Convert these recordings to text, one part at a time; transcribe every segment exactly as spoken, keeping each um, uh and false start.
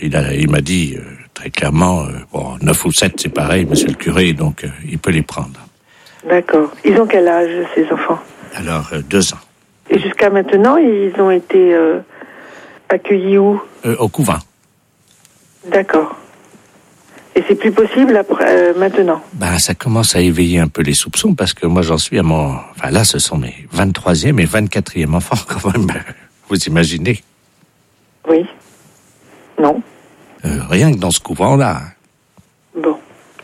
il, a, il m'a dit euh, très clairement, euh, bon, neuf ou sept, c'est pareil, monsieur le curé, donc euh, il peut les prendre. D'accord. Ils ont quel âge, ces enfants? Alors, euh, deux ans. Et jusqu'à maintenant, ils ont été euh, accueillis où? euh, Au couvent. D'accord. Et c'est plus possible après, euh, maintenant? Ben, ça commence à éveiller un peu les soupçons, parce que moi, j'en suis à mon... Enfin, là, ce sont mes vingt-troisième et vingt-quatrième enfants, quand même. Vous imaginez? Oui. Non. Euh, rien que dans ce couvent-là. Bon.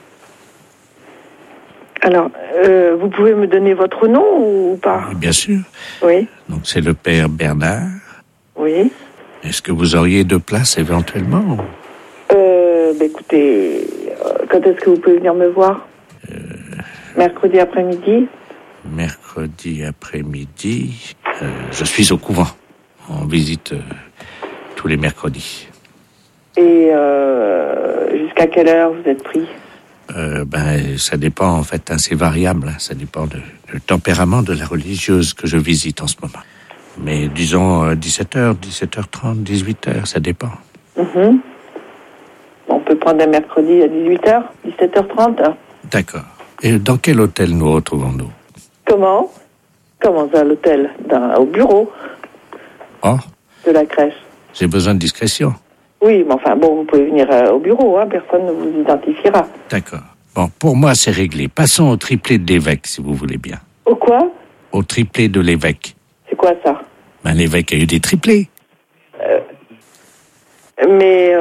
Alors, euh, vous pouvez me donner votre nom ou pas? Oui, bien sûr. Oui. Donc, c'est le père Bernard. Oui. Est-ce que vous auriez deux places, éventuellement? Euh, bah écoutez, euh, quand est-ce que vous pouvez venir me voir? euh... Mercredi après-midi? Mercredi après-midi, euh, je suis au couvent. On visite euh, tous les mercredis. Et euh, jusqu'à quelle heure vous êtes pris? euh, Ben, ça dépend, en fait, hein, c'est variable. Hein, ça dépend de, du tempérament de la religieuse que je visite en ce moment. Mais disons euh, dix-sept heures, dix-sept heures trente, dix-huit heures, ça dépend. Mm-hmm. On peut prendre un mercredi à dix-huit heures, dix-sept heures trente. D'accord. Et dans quel hôtel nous retrouvons-nous? Comment? Comment ça, l'hôtel? Dans, au bureau. Oh. De la crèche. J'ai besoin de discrétion. Oui, mais enfin, bon, vous pouvez venir euh, au bureau, hein, personne ne vous identifiera. D'accord. Bon, pour moi, c'est réglé. Passons au triplé de l'évêque, si vous voulez bien. Au quoi? Au triplé de l'évêque. C'est quoi ça? Ben, l'évêque a eu des triplés. Euh, mais,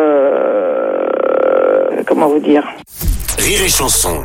euh, comment vous dire? Rire et chanson.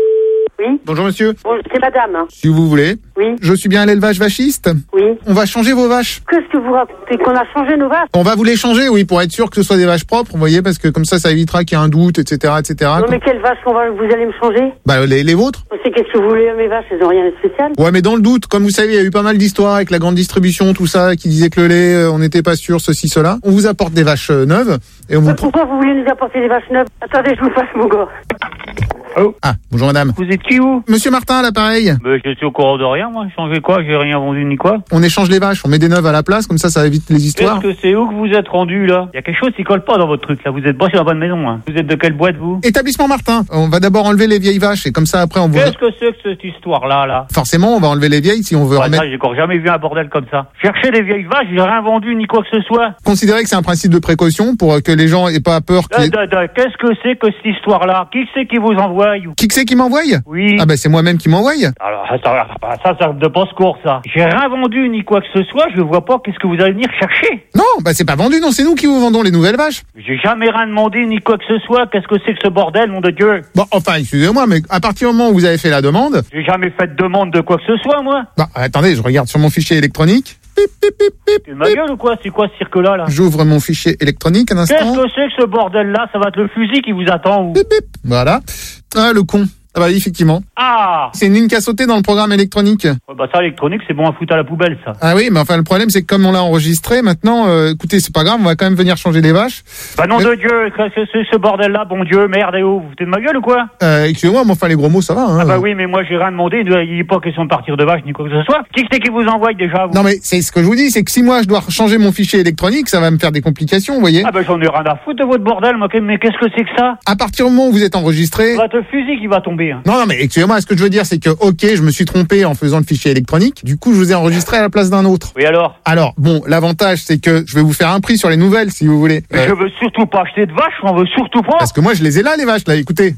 Oui. Bonjour monsieur. Bon, c'est madame. Si vous voulez. Oui. Je suis bien à l'élevage vachiste. Oui. On va changer vos vaches. Qu'est-ce que vous racontez? Qu'on a changé nos vaches? On va vous les changer, oui, pour être sûr que ce soit des vaches propres, vous voyez, parce que comme ça, ça évitera qu'il y ait un doute, et cetera, et cetera. Non, mais quelles vaches qu'on va, vous allez me changer? Bah, les, les vôtres. C'est qu'est-ce que vous voulez, mes vaches? Elles ont rien de spécial. Ouais, mais dans le doute, comme vous savez, il y a eu pas mal d'histoires avec la grande distribution, tout ça, qui disait que le lait, euh, on n'était pas sûr, ceci, cela. On vous apporte des vaches euh, neuves, et on vous... Mais pourquoi vous voulez nous apporter des vaches neuves? Attendez, je vous passe mon gars. Allô? Ah, bonjour madame. Vous êtes qui, vous? Monsieur Martin, à l'appareil. Mais je suis au courant de rien, moi. Changez quoi? J'ai rien vendu ni quoi? On échange les vaches, on met des neuves à la place, comme ça, ça évite les histoires. Qu'est-ce que c'est? Où que vous êtes rendu, là? Il y a quelque chose qui colle pas dans votre truc, là. Vous êtes pas sur la bonne maison, hein. Vous êtes de quelle boîte, vous? Établissement Martin. On va d'abord enlever les vieilles vaches, et comme ça, après, on vous... Qu'est-ce que c'est que cette histoire-là, là? Forcément, on va enlever les vieilles si on veut Ouais, remettre... ça, j'ai encore jamais vu un bordel comme ça. Cherchez des vieilles vaches, j'ai rien vendu ni quoi que ce soit. Considérez que c'est un principe de précaution pour que les gens aient pas peur qu'il y ait... Da, da, da, Qu'est-ce que c'est que cette histoire-là? Qui c'est qui vous envoie? Qui que c'est qui m'envoie? Oui. Ah ben c'est moi-même qui m'envoie. Alors, ça, ça, ça de passe-court, ça. J'ai rien vendu ni quoi que ce soit, je vois pas qu'est-ce que vous allez venir chercher. Non, bah c'est pas vendu, non, c'est nous qui vous vendons les nouvelles vaches. J'ai jamais rien demandé ni quoi que ce soit, qu'est-ce que c'est que ce bordel, nom de Dieu? Bon, enfin, excusez-moi, mais à partir du moment où vous avez fait la demande... J'ai jamais fait de demande de quoi que ce soit, moi. Bah, attendez, je regarde sur mon fichier électronique. Pip, pip, pip, pip, Tu ma gueule ou quoi? C'est quoi ce cirque-là, là? J'ouvre mon fichier électronique un instant. Qu'est-ce que c'est que ce bordel-là? Ça va être le fusil qui vous attend, ou? Pip, pip. Voilà. Ah, le con. Ah bah effectivement. Ah! C'est une ligne qui a sauté dans le programme électronique. Ouais, bah ça, électronique, c'est bon à foutre à la poubelle, ça. Ah oui, mais enfin le problème c'est que comme on l'a enregistré, maintenant, euh, écoutez, c'est pas grave, on va quand même venir changer les vaches. Bah nom mais... de Dieu, qu'est-ce que c'est ce bordel-là? Bon Dieu, merde et oh, vous foutez de ma gueule ou quoi? Euh, excusez-moi, mais enfin les gros mots ça va. Hein, ah bah oui, mais moi j'ai rien demandé, il n'est pas question de partir de vache ni quoi que ce soit. Qui c'est qui vous envoie déjà, vous? Non mais c'est ce que je vous dis, c'est que si moi je dois changer mon fichier électronique, ça va me faire des complications, vous voyez. Ah bah j'en ai rien à foutre de votre bordel, moi, mais qu'est-ce que c'est que ça? À partir du moment où vous êtes enregistré... Ça va être le fusil qui va tomber. Hein. Non, non, mais excusez-moi, ce que je veux dire, c'est que, ok, je me suis trompé en faisant le fichier électronique, du coup, je vous ai enregistré à la place d'un autre. Oui, alors? Alors, bon, l'avantage, c'est que je vais vous faire un prix sur les nouvelles, si vous voulez. Mais euh... je veux surtout pas acheter de vaches, j'en veux surtout pas. Parce que moi, je les ai là, les vaches, là, écoutez.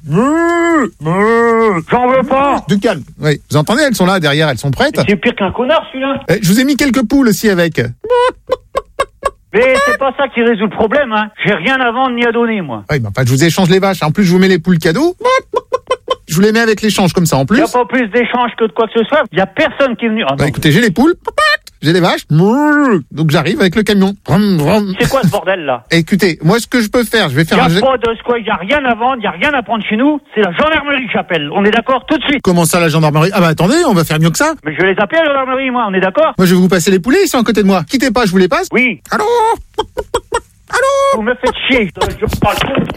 J'en veux pas. Du calme. Oui, vous entendez, elles sont là, derrière, elles sont prêtes. C'est pire qu'un connard, celui-là. Eh, je vous ai mis quelques poules aussi avec. Mais c'est pas ça qui résout le problème, hein. J'ai rien à vendre ni à donner, moi. Oui, bah, enfin, je vous échange les vaches. En plus, je vous mets les poules cadeaux. Je vous les mets avec l'échange comme ça, en plus. Y a pas plus d'échange que de quoi que ce soit. Y a personne qui est venu. Oh, bah, écoutez, j'ai les poules. J'ai les vaches. Donc, j'arrive avec le camion. C'est quoi ce bordel, là? Écoutez, moi, ce que je peux faire, je vais faire y a un... Y a pas de ce quoi, y a rien à vendre, y a rien à prendre chez nous. C'est la gendarmerie que j'appelle. On est d'accord tout de suite. Comment ça, la gendarmerie? Ah bah, attendez, on va faire mieux que ça. Mais je vais les appeler à la gendarmerie, moi, on est d'accord? Moi, je vais vous passer les poulets, ils sont à côté de moi. Quittez pas, je vous les passe. Oui. Allô? Allô? Vous me faites chier. Je parle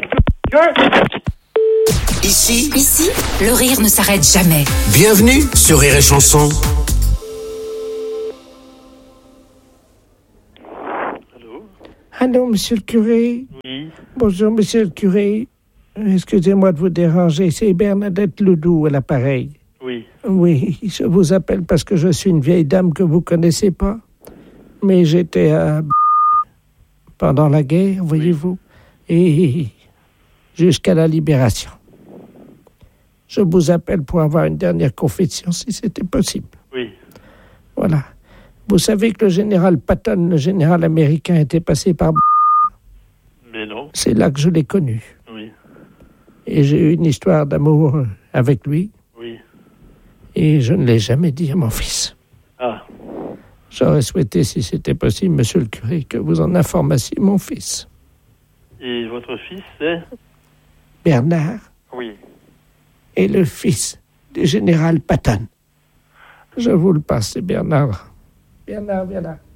Ici, Ici, le rire ne s'arrête jamais. Bienvenue sur Rire et Chanson. Allô? Allô, monsieur le curé? Oui. Bonjour, monsieur le curé. Excusez-moi de vous déranger, c'est Bernadette Ledoux à l'appareil. Oui. Oui, je vous appelle parce que je suis une vieille dame que vous connaissez pas. Mais j'étais à... pendant la guerre, voyez-vous, et jusqu'à la libération. Je vous appelle pour avoir une dernière confession, si c'était possible. Oui. Voilà. Vous savez que le général Patton, le général américain, était passé par... Mais non. C'est là que je l'ai connu. Oui. Et j'ai eu une histoire d'amour avec lui. Oui. Et je ne l'ai jamais dit à mon fils. Ah. J'aurais souhaité, si c'était possible, monsieur le curé, que vous en informassiez mon fils. Et votre fils, c'est? Bernard Oui. est le fils du général Patton. Je vous le passe, c'est Bernard. Bernard, viens là.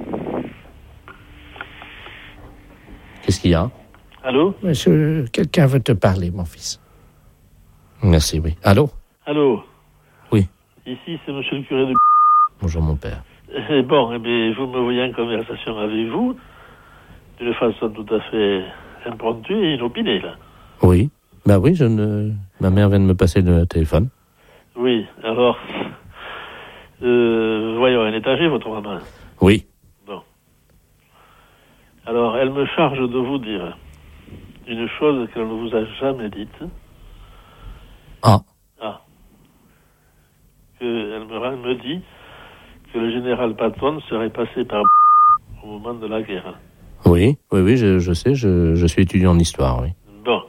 Qu'est-ce qu'il y a? Allô? Monsieur, quelqu'un veut te parler, mon fils. Merci, oui. Allô? Allô? Oui. Ici, c'est monsieur le curé de... Bonjour, mon père. Eh bon, eh bien, vous me voyez en conversation avec vous, d'une façon tout à fait impromptue et inopinée, là. Oui. Bah oui, je ne... ma mère vient de me passer le téléphone. Oui, alors... Euh, voyons, elle est âgée, votre maman. Oui. Bon. Alors, elle me charge de vous dire une chose qu'elle ne vous a jamais dite. Ah. Ah. Que elle me, elle me dit que le général Patton serait passé par au moment de la guerre. Oui, oui, oui, je, je sais, je, je suis étudiant en histoire, oui. Bon.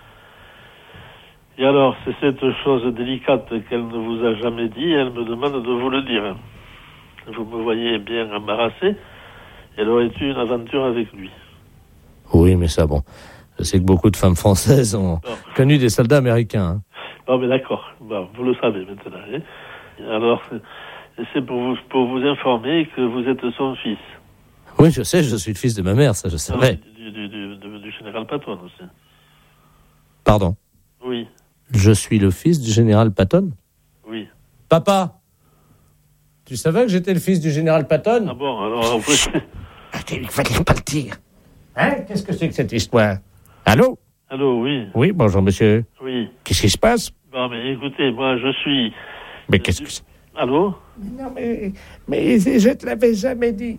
Et alors, c'est cette chose délicate qu'elle ne vous a jamais dit, elle me demande de vous le dire. Vous me voyez bien embarrassé, elle aurait eu une aventure avec lui. Oui, mais ça, bon. Je sais que beaucoup de femmes françaises ont bon. connu des soldats américains. Hein. Bon, mais d'accord. Bon, vous le savez maintenant. Hein. Alors, c'est pour vous, pour vous informer que vous êtes son fils. Oui, je sais, je suis le fils de ma mère, ça je savais. Du, du, du, du, du général Patton aussi. Pardon? Oui. Je suis le fils du général Patton? Oui. Papa, tu savais que j'étais le fils du général Patton? Ah bon, alors... Vous... Il fallait pas le dire. Hein? Qu'est-ce que c'est que cette histoire? Allô? Allô, oui. Oui, bonjour, monsieur. Oui. Qu'est-ce qui se passe? Bon, mais écoutez, moi, je suis... Mais euh, qu'est-ce que c'est? Allô? Mais non, mais, mais je te l'avais jamais dit.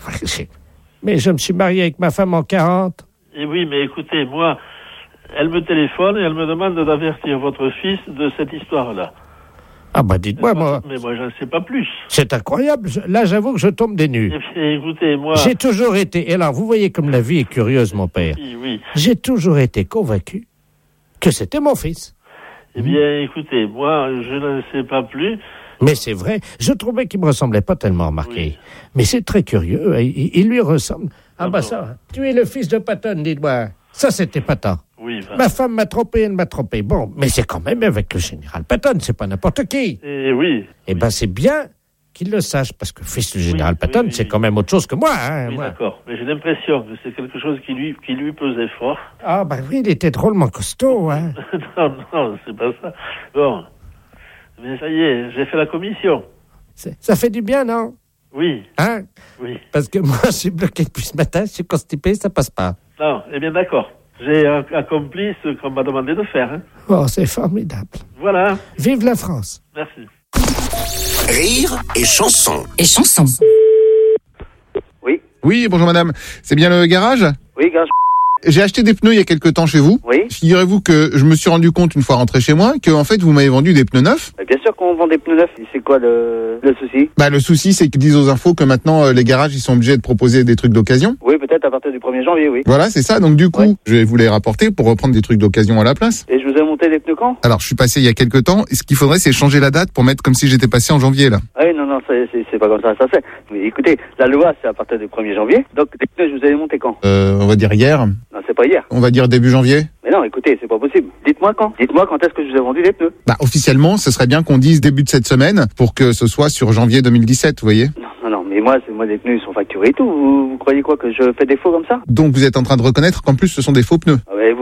Mais je me suis marié avec ma femme en quarante. Et oui, mais écoutez, moi, elle me téléphone et elle me demande d'avertir votre fils de cette histoire-là. Ah bah dites-moi, moi... Mais moi, j'en sais pas plus. C'est incroyable. Là, j'avoue que je tombe des nues. Et puis, écoutez, moi... J'ai toujours été... Et alors, vous voyez comme la vie est curieuse, mon père. Oui, oui. J'ai toujours été convaincu que c'était mon fils. Eh bien, écoutez, moi, je ne sais pas plus... Mais c'est vrai, je trouvais qu'il me ressemblait pas tellement, remarqué. Oui. Mais c'est très curieux, il, il lui ressemble. Ah, ah bah bon. Ça, tu es le fils de Patton, dites-moi. Ça, c'était Patton. Oui, bah. Ma femme m'a trompé, elle m'a trompé. Bon, mais c'est quand même avec le général Patton, c'est pas n'importe qui. Eh oui. Eh oui. ben, c'est bien qu'il le sache, parce que fils du général oui, Patton, oui, oui, c'est oui. quand même autre chose que moi. Hein, oui, moi. D'accord, mais j'ai l'impression que c'est quelque chose qui lui, qui lui pesait fort. Ah, bah oui, il était drôlement costaud, hein. non, non, c'est pas ça. Bon, mais ça y est, j'ai fait la commission. C'est, ça fait du bien, non? Oui. Hein? Oui. Parce que moi, je suis bloqué depuis ce matin, je suis constipé, ça passe pas. Non, eh bien d'accord. J'ai accompli ce qu'on m'a demandé de faire. Hein. Oh, c'est formidable. Voilà. Vive la France. Merci. Rire et chanson. Et chanson. Oui. Oui, bonjour madame. C'est bien le garage? Oui, garage. J'ai acheté des pneus il y a quelque temps chez vous. Oui. Figurez-vous que je me suis rendu compte une fois rentré chez moi que en fait vous m'avez vendu des pneus neufs. Bien sûr qu'on vend des pneus neufs. C'est quoi le, le souci? Bah le souci c'est qu'ils disent aux infos que maintenant euh, les garages ils sont obligés de proposer des trucs d'occasion. Oui, peut-être à partir du premier janvier, oui. Voilà, c'est ça. Donc du coup, ouais. je vais vous les rapporter pour reprendre des trucs d'occasion à la place. Et je vous ai monté des pneus quand? Alors je suis passé il y a quelque temps. Et ce qu'il faudrait c'est changer la date pour mettre comme si j'étais passé en janvier là. Ah oui, non, non, c'est, c'est, c'est pas comme ça, ça c'est. Mais écoutez, la loi c'est à partir du premier janvier. Donc des pneus je vous ai les montés quand? Euh, on va dire hier. Non, c'est pas hier. On va dire début janvier. Mais non, écoutez, c'est pas possible. Dites-moi quand. Dites-moi quand est-ce que je vous ai vendu des pneus. Bah officiellement, ce serait bien qu'on dise début de cette semaine pour que ce soit sur janvier deux mille dix-sept, vous voyez. Non, non, non, mais moi, c'est moi les pneus ils sont facturés et tout. Vous, vous croyez quoi que je fais des faux comme ça? Donc vous êtes en train de reconnaître qu'en plus ce sont des faux pneus. Ah, mais vous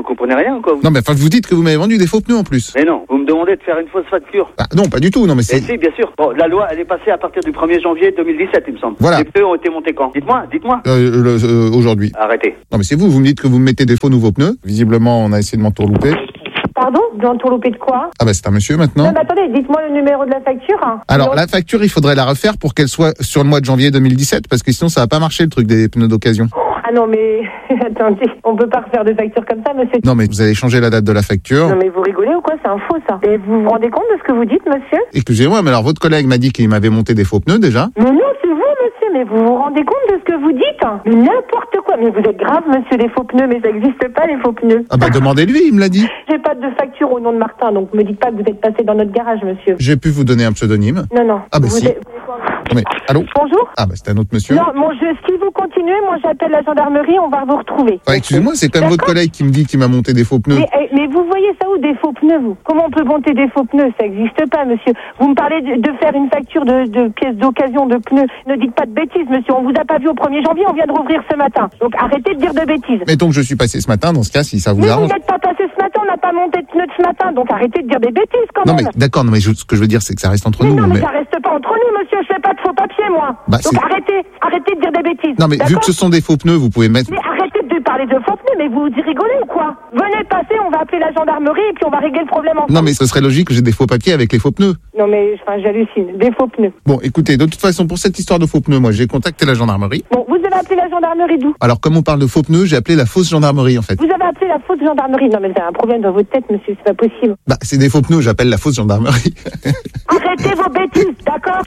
vous comprenez rien ou quoi vous... Non, mais enfin, vous dites que vous m'avez vendu des faux pneus en plus. Mais non, vous me demandez de faire une fausse facture. Ah, non, pas du tout, non, mais c'est... Et si, bien sûr. Bon, la loi, elle est passée à partir du premier janvier deux mille dix-sept, il me semble. Voilà. Les pneus ont été montés quand? Dites-moi, dites-moi. Euh, le- euh, aujourd'hui. Arrêtez. Non, mais c'est vous, vous me dites que vous me mettez des faux nouveaux pneus. Visiblement, on a essayé de m'entourlouper. Pardon? D'entourlouper de quoi? Ah bah c'est un monsieur maintenant. Non, mais attendez, dites-moi le numéro de la facture. Hein. Alors, Numéro- la facture, il faudrait la refaire pour qu'elle soit sur le mois de janvier deux mille dix-sept, parce que sinon, ça va pas marcher, le truc des pneus d'occasion. Ah non, mais attendez, on peut pas refaire de facture comme ça, monsieur. Non, mais vous allez changer la date de la facture. Non, mais vous rigolez ou quoi? C'est un faux, ça. Et vous vous rendez compte de ce que vous dites, monsieur? Excusez-moi, mais alors votre collègue m'a dit qu'il m'avait monté des faux pneus déjà. Mais non, c'est vous, monsieur, mais vous vous rendez compte de ce que vous dites? Mais n'importe quoi. Mais vous êtes grave, monsieur, les faux pneus, mais ça n'existe pas, les faux pneus. Ah bah demandez-lui, il me l'a dit. J'ai pas de facture au nom de Martin, donc me dites pas que vous êtes passé dans notre garage, monsieur. J'ai pu vous donner un pseudonyme. Non, non. Ah bah vous si. êtes- Mais, allô? Bonjour? Ah bah c'est un autre monsieur. Non, mon jeu, si vous continuez, moi j'appelle la gendarmerie, on va vous retrouver. Ah, excusez-moi, c'est quand même votre D'accord. collègue qui me dit qu'il m'a monté des faux pneus. Mais, eh, mais vous voyez ça où, des faux pneus, vous? Comment on peut monter des faux pneus? Ça n'existe pas, monsieur. Vous me parlez de, de faire une facture de, de pièces d'occasion de pneus. Ne dites pas de bêtises, monsieur. On vous a pas vu au premier janvier, on vient de rouvrir ce matin. Donc arrêtez de dire de bêtises. Mettons que je suis passé ce matin, dans ce cas, si ça vous Mais vous arrange. n'êtes pas passé ce matin, on n'a pas monté de pneus de ce matin. Donc arrêtez de dire des bêtises, quand Non même. mais d'accord, non mais je- ce que je veux dire c'est que ça reste entre Mais nous. non, mais mais- ça reste pas entre nous, monsieur. Je fais pas de faux papiers, moi. Bah, Donc c'est- arrêtez, arrêtez de dire des bêtises. Non mais vu D'accord que ce sont des faux pneus, vous pouvez mettre. Mais arrêtez de parler de faux pneus, mais vous rigolez ou quoi? Venez passer, on va appeler la gendarmerie et puis on va régler le problème ensemble. Non mais ce serait logique que j'ai des faux papiers avec les faux pneus. Non mais enfin, j'hallucine, des faux pneus. Bon, écoutez, de toute façon, pour cette histoire de faux pneus, moi j'ai contacté la gendarmerie. Bon, vous avez appelé la gendarmerie d'où? Alors comme on parle de faux pneus, j'ai appelé la fausse gendarmerie en fait. Vous avez appelé la fausse gendarmerie. Non mais vous avez un problème dans votre tête, monsieur, c'est pas possible. Bah c'est des faux pneus, j'appelle la fausse gendarmerie. Arrêtez vos bêtises, d'accord?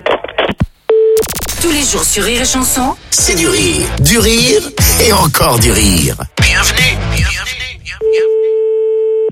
Tous les jours sur Rire et Chanson, C'est du rire, du rire et encore du rire. Bienvenue, bienvenue, bienvenue.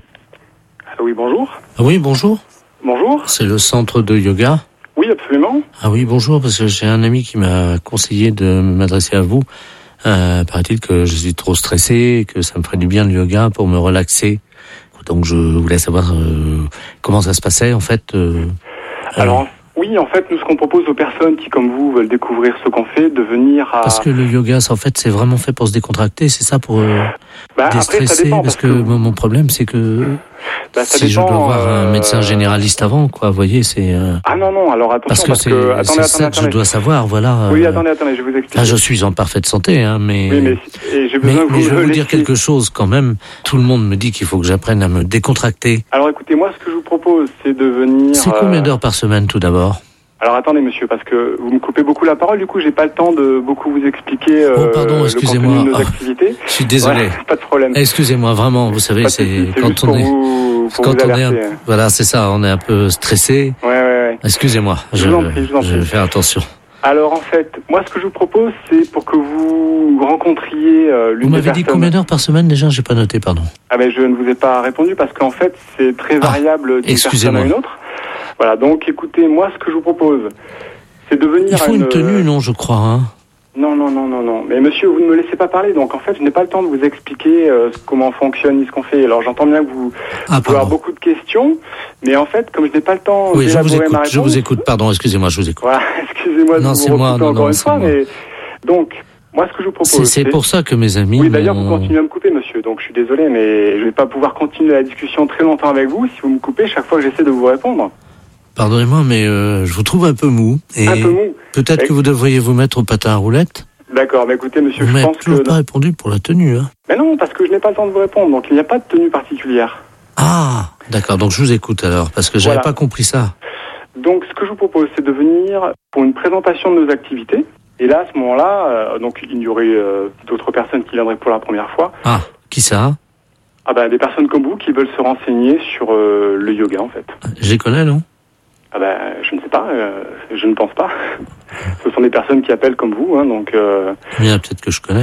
Ah oui, bonjour. Ah oui, bonjour. Bonjour. C'est le centre de yoga. Oui, absolument. Ah oui, bonjour, parce que j'ai un ami qui m'a conseillé de m'adresser à vous. Euh, paraît-il que je suis trop stressé, que ça me ferait du bien le yoga pour me relaxer. Donc je voulais savoir euh, comment ça se passait en fait. Euh, Alors, oui, en fait, nous, ce qu'on propose aux personnes qui, comme vous, veulent découvrir ce qu'on fait, de venir à... Parce que le yoga, ça, en fait, c'est vraiment fait pour se décontracter, c'est ça, pour euh, Bah, après, ça déstresser. dépend, parce parce que, que- mon, mon problème, c'est que Bah, ça si je dépend, dois voir un euh, médecin généraliste avant, quoi, vous voyez, c'est... euh, Ah non, non, alors parce attention, que parce c'est que... Attendez, c'est attendez, ça que je attendez. dois savoir, voilà. Oui, euh, attendez, attendez, je vais vous expliquer. Là, je suis en parfaite santé, hein, mais... Oui, mais, et j'ai mais, besoin que mais vous je me vais vous dire laissiez- quelque chose quand même. Tout le monde me dit qu'il faut que j'apprenne à me décontracter. Alors écoutez, moi, ce que je vous propose, c'est de venir... C'est combien euh, d'heures par semaine, tout d'abord? Alors attendez, monsieur, parce que vous me coupez beaucoup la parole, du coup, j'ai pas le temps de beaucoup vous expliquer euh, Oh, pardon, le excusez-moi. contenu de nos Ah, activités. Je suis désolé. Ouais, pas de problème. Excusez-moi, vraiment, vous savez, Pas de souci, c'est c'est quand juste on pour est... vous, pour Quand vous on est, un- alerter. voilà, c'est ça, on est un peu stressé. Ouais, ouais, ouais. Excusez-moi, Je je, vous en prie, je vous en je vais prie. faire attention. Alors en fait, moi ce que je vous propose, c'est pour que vous rencontriez euh, l'une Vous des m'avez dit personnes... combien d'heures par semaine déjà? J'ai pas noté, pardon. Ah ben je ne vous ai pas répondu parce qu'en fait c'est très Ah, variable d'une personne excusez-moi. à une autre. Voilà, donc écoutez, moi ce que je vous propose, c'est de venir Il faut à une tenue, non, je crois, hein? Non, non, non, non, non. Mais monsieur, vous ne me laissez pas parler, donc en fait je n'ai pas le temps de vous expliquer euh, comment fonctionne ni ce qu'on fait. Alors j'entends bien que vous, Ah, vous pouvez avoir pardon. beaucoup de questions, mais en fait comme je n'ai pas le temps Oui, je vous d'élaborer ma écoute, réponse... je vous écoute, pardon, excusez-moi, je vous écoute. Voilà, excusez-moi de Non, vous c'est moi, recouper non, encore non, une c'est fois, moi. mais... Donc, moi ce que je vous propose... C'est c'est pour ça que mes amis Oui, d'ailleurs, vous m'ont- continuez à me couper, monsieur, donc je suis désolé, mais je vais pas pouvoir continuer la discussion très longtemps avec vous si vous me coupez chaque fois que j'essaie de vous répondre. Pardonnez-moi, mais euh, je vous trouve un peu mou. Et Un peu mou. peut-être Et- que vous devriez vous mettre au patin à roulettes. D'accord, mais écoutez, monsieur, Vous je m'avez pense toujours que... pas répondu pour la tenue, hein? Mais non, parce que je n'ai pas le temps de vous répondre, donc il n'y a pas de tenue particulière. Ah, d'accord, donc je vous écoute alors, parce que j'avais Voilà. pas compris ça. Donc, ce que je vous propose, c'est de venir pour une présentation de nos activités. Et là, à ce moment-là, euh, donc il y aurait euh, d'autres personnes qui viendraient pour la première fois. Ah, qui ça? Ah ben, des personnes comme vous qui veulent se renseigner sur euh, le yoga, en fait. Je les connais, non? Ah ben, je ne sais pas, euh, je ne pense pas. Ce sont des personnes qui appellent comme vous, hein, donc... Euh, Il y en a peut-être que je connais.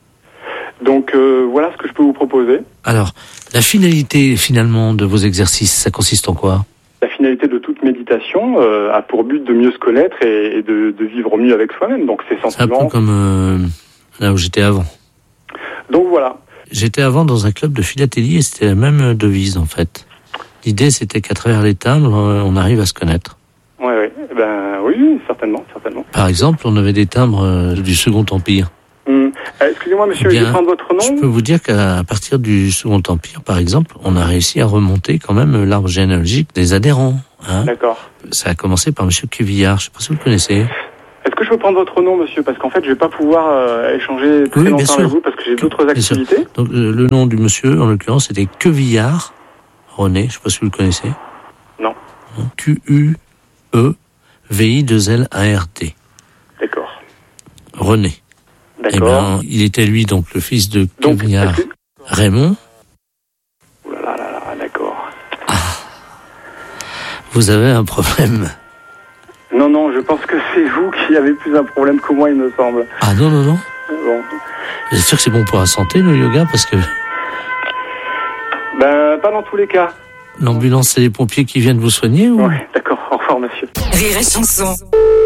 donc, euh, voilà ce que je peux vous proposer. Alors, la finalité finalement de vos exercices, ça consiste en quoi? La finalité de toute méditation euh, a pour but de mieux se connaître et, et de, de vivre mieux avec soi-même. Donc, c'est C'est un peu sentiments... comme euh, là où j'étais avant. Donc, voilà. J'étais avant dans un club de philatélie et c'était la même devise en fait. L'idée c'était qu'à travers les timbres, euh, on arrive à se connaître. Ouais, ouais. Ben, oui, oui, certainement, certainement. Par exemple, on avait des timbres euh, du Second Empire. Hum. Euh, excusez-moi, monsieur, Bien, je vais prendre votre nom. Je peux vous dire qu'à partir du Second Empire, par exemple, on a réussi à remonter quand même l'arbre généalogique des adhérents. Hein. D'accord. Ça a commencé par monsieur Cuvillard, je sais pas si vous le connaissez. Est-ce que je peux prendre votre nom, monsieur? Parce qu'en fait, je vais pas pouvoir euh, échanger très Oui, bien longtemps sûr. avec vous parce que j'ai d'autres Bien sûr. activités. Donc euh, le nom du monsieur, en l'occurrence, c'était Cuvillard René, je sais pas si vous le connaissez. Non. Q U E V I deux L A R D. D'accord. René. D'accord. Eh ben, il était lui donc le fils de Donc, Cuvillard est-ce que- Raymond. Ouh là là là là, d'accord. Vous avez un problème. Non, non, je pense que c'est vous qui avez plus un problème que moi, il me semble. Ah non, non, non. Bon. Vous êtes sûr que c'est bon pour la santé, le yoga? Parce que Ben, pas dans tous les cas. l'ambulance, c'est les pompiers qui viennent vous soigner ou... Ouais, d'accord, au revoir, monsieur. Rire et chanson.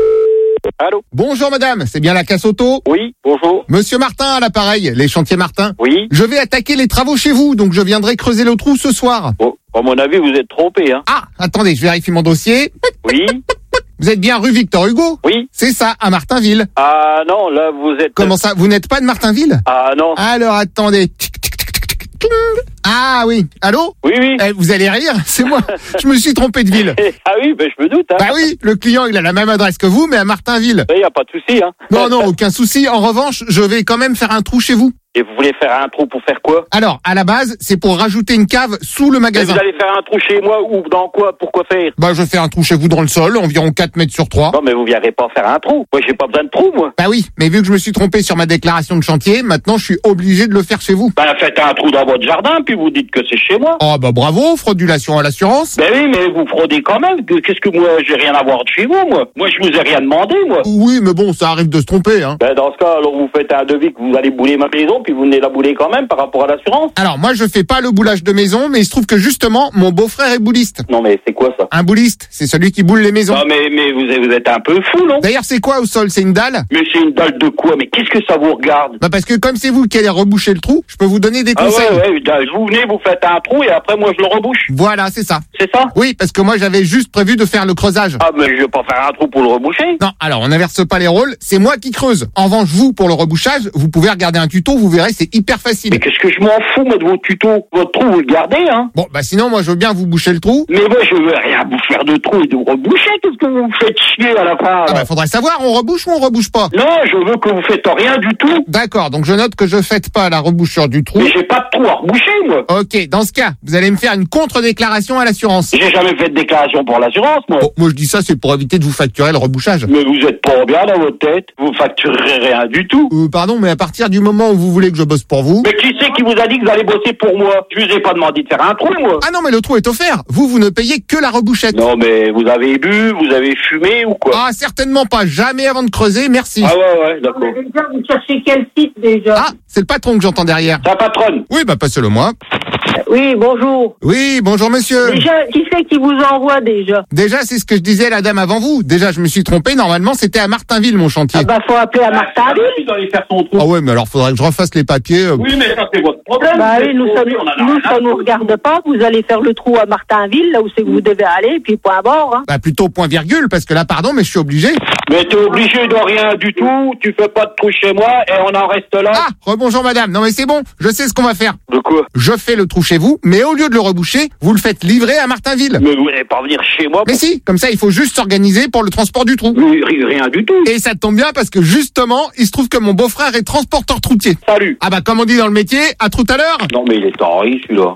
Allô? Bonjour madame, c'est bien la casse auto? Oui, bonjour. Monsieur Martin à l'appareil, les chantiers Martin. Oui. Je vais attaquer les travaux chez vous, donc je viendrai creuser le trou ce soir. Bon, à mon avis, vous êtes trompé, hein. Ah, attendez, je vérifie mon dossier. Oui. Vous êtes bien rue Victor Hugo? Oui. C'est ça, à Martinville. Ah non, là, vous êtes... Comment ça, vous n'êtes pas de Martinville? Ah non. Alors attendez. Tic, tic, tic, tic, tic, ting. Ah oui, allô? Oui, oui. Eh, vous allez rire, c'est moi. Je me suis trompé de ville. Ah oui, ben je me doute, hein. Bah oui, le client il a la même adresse que vous, mais à Martinville. Il n'y a pas de souci, hein. Non, non, aucun souci. En revanche, je vais quand même faire un trou chez vous. Et vous voulez faire un trou pour faire quoi? Alors, à la base, c'est pour rajouter une cave sous le Mais magasin. vous allez faire un trou chez moi ou dans quoi? Pourquoi faire? Bah, je fais un trou chez vous dans le sol, environ quatre mètres sur trois. Non, mais vous viendrez pas faire un trou. Moi, j'ai pas besoin de trou, moi. Bah oui, mais vu que je me suis trompé sur ma déclaration de chantier, maintenant je suis obligé de le faire chez vous. Ben, faites un trou dans votre jardin, puis vous dites que c'est chez moi. Oh bah bravo, fraudulation à l'assurance. Ben oui, mais vous fraudez quand même. Qu'est-ce que moi, j'ai rien à voir de chez vous, moi? Moi, je vous ai rien demandé, moi. Oui, mais bon, ça arrive de se tromper, hein. Ben, dans ce cas, alors vous faites un devis que vous allez bouler ma maison, puis vous venez la bouler quand même par rapport à l'assurance. Alors moi je fais pas le boulage de maison, mais il se trouve que justement, mon beau-frère est bouliste. Non, mais c'est quoi ça? Un bouliste, c'est celui qui boule les maisons. Non, mais, mais vous, êtes, vous êtes un peu fou, non? D'ailleurs, c'est quoi au sol? C'est une dalle? Mais c'est une dalle de quoi? Mais qu'est-ce que ça vous regarde? Bah parce que comme c'est vous qui allez reboucher le trou, je peux vous donner des Ah conseils. ouais, ouais, dalle. Vous venez, vous faites un trou et après moi je le rebouche. Voilà, c'est ça. C'est ça? Oui, parce que moi j'avais juste prévu de faire le creusage. Ah, mais je vais pas faire un trou pour le reboucher. Non, alors on n'inverse pas les rôles, c'est moi qui creuse. En revanche, vous, pour le rebouchage, vous pouvez regarder un tuto, vous verrez, c'est hyper facile. Mais qu'est-ce que je m'en fous, moi, de vos tutos? Votre trou, vous le gardez, hein? Bon, bah sinon, moi je veux bien vous boucher le trou. Mais moi, je veux rien vous faire de trou et de vous reboucher. Qu'est-ce que vous me faites chier à la fin? Ah bah faudrait savoir, on rebouche ou on rebouche pas? Non, je veux que vous faites rien du tout. D'accord, donc je note que je faites pas la rebouchure du trou. Mais j'ai pas de trou à reboucher, moi. Ok, dans ce cas, vous allez me faire une contre-déclaration à l'assurance. J'ai jamais fait de déclaration pour l'assurance, moi. Bon, moi je dis ça, c'est pour éviter de vous facturer le rebouchage. Mais vous êtes pas bien dans votre tête. Vous facturerez rien du tout. Euh, pardon, mais à partir du moment où vous voulez que je bosse pour vous... Mais qui c'est qui vous a dit que vous allez bosser pour moi? Je vous ai pas demandé de faire un trou, moi. Ah non, mais le trou est offert. Vous, vous ne payez que la rebouchette. Non, mais vous avez bu, vous avez fumé ou quoi? Ah, certainement pas. Jamais avant de creuser, merci. Ah ouais, ouais, d'accord. Mais déjà, vous cherchez quel site déjà? Ah, c'est le patron que j'entends derrière. Ta patronne? Oui, bah passez-le moi. Oui, bonjour. Oui, bonjour monsieur. Déjà, qui c'est qui vous envoie déjà? Déjà, c'est ce que je disais à la dame avant vous. Déjà, je me suis trompé. Normalement, c'était à Martinville, mon chantier. Ah bah, faut appeler à Martinville. Il doit aller faire son trou. Ah ouais, mais alors faudrait que je refasse les papiers. euh. Oui, mais ça, c'est votre problème. Bah oui, nous, ça, Oui, on en a nous, rien à ça nous foutre. regarde pas. Vous allez faire le trou à Martinville, là où c'est que vous devez aller, et puis point barre, hein. Bah plutôt point virgule, parce que là, pardon, mais je suis obligé. Mais t'es obligé de rien du tout, tu fais pas de trou chez moi et on en reste là. Ah, rebonjour madame. Non mais c'est bon, je sais ce qu'on va faire. De quoi? Je fais le trou chez vous, mais au lieu de le reboucher, vous le faites livrer à Martinville. Mais vous n'allez pas venir chez moi. Mais si, comme ça, il faut juste s'organiser pour le transport du trou. Mais ri- rien du tout. Et ça tombe bien parce que justement, il se trouve que mon beau-frère est transporteur troutier. Salut. Ah bah comme on dit dans le métier, à tout à l'heure. Non mais il est taré celui-là.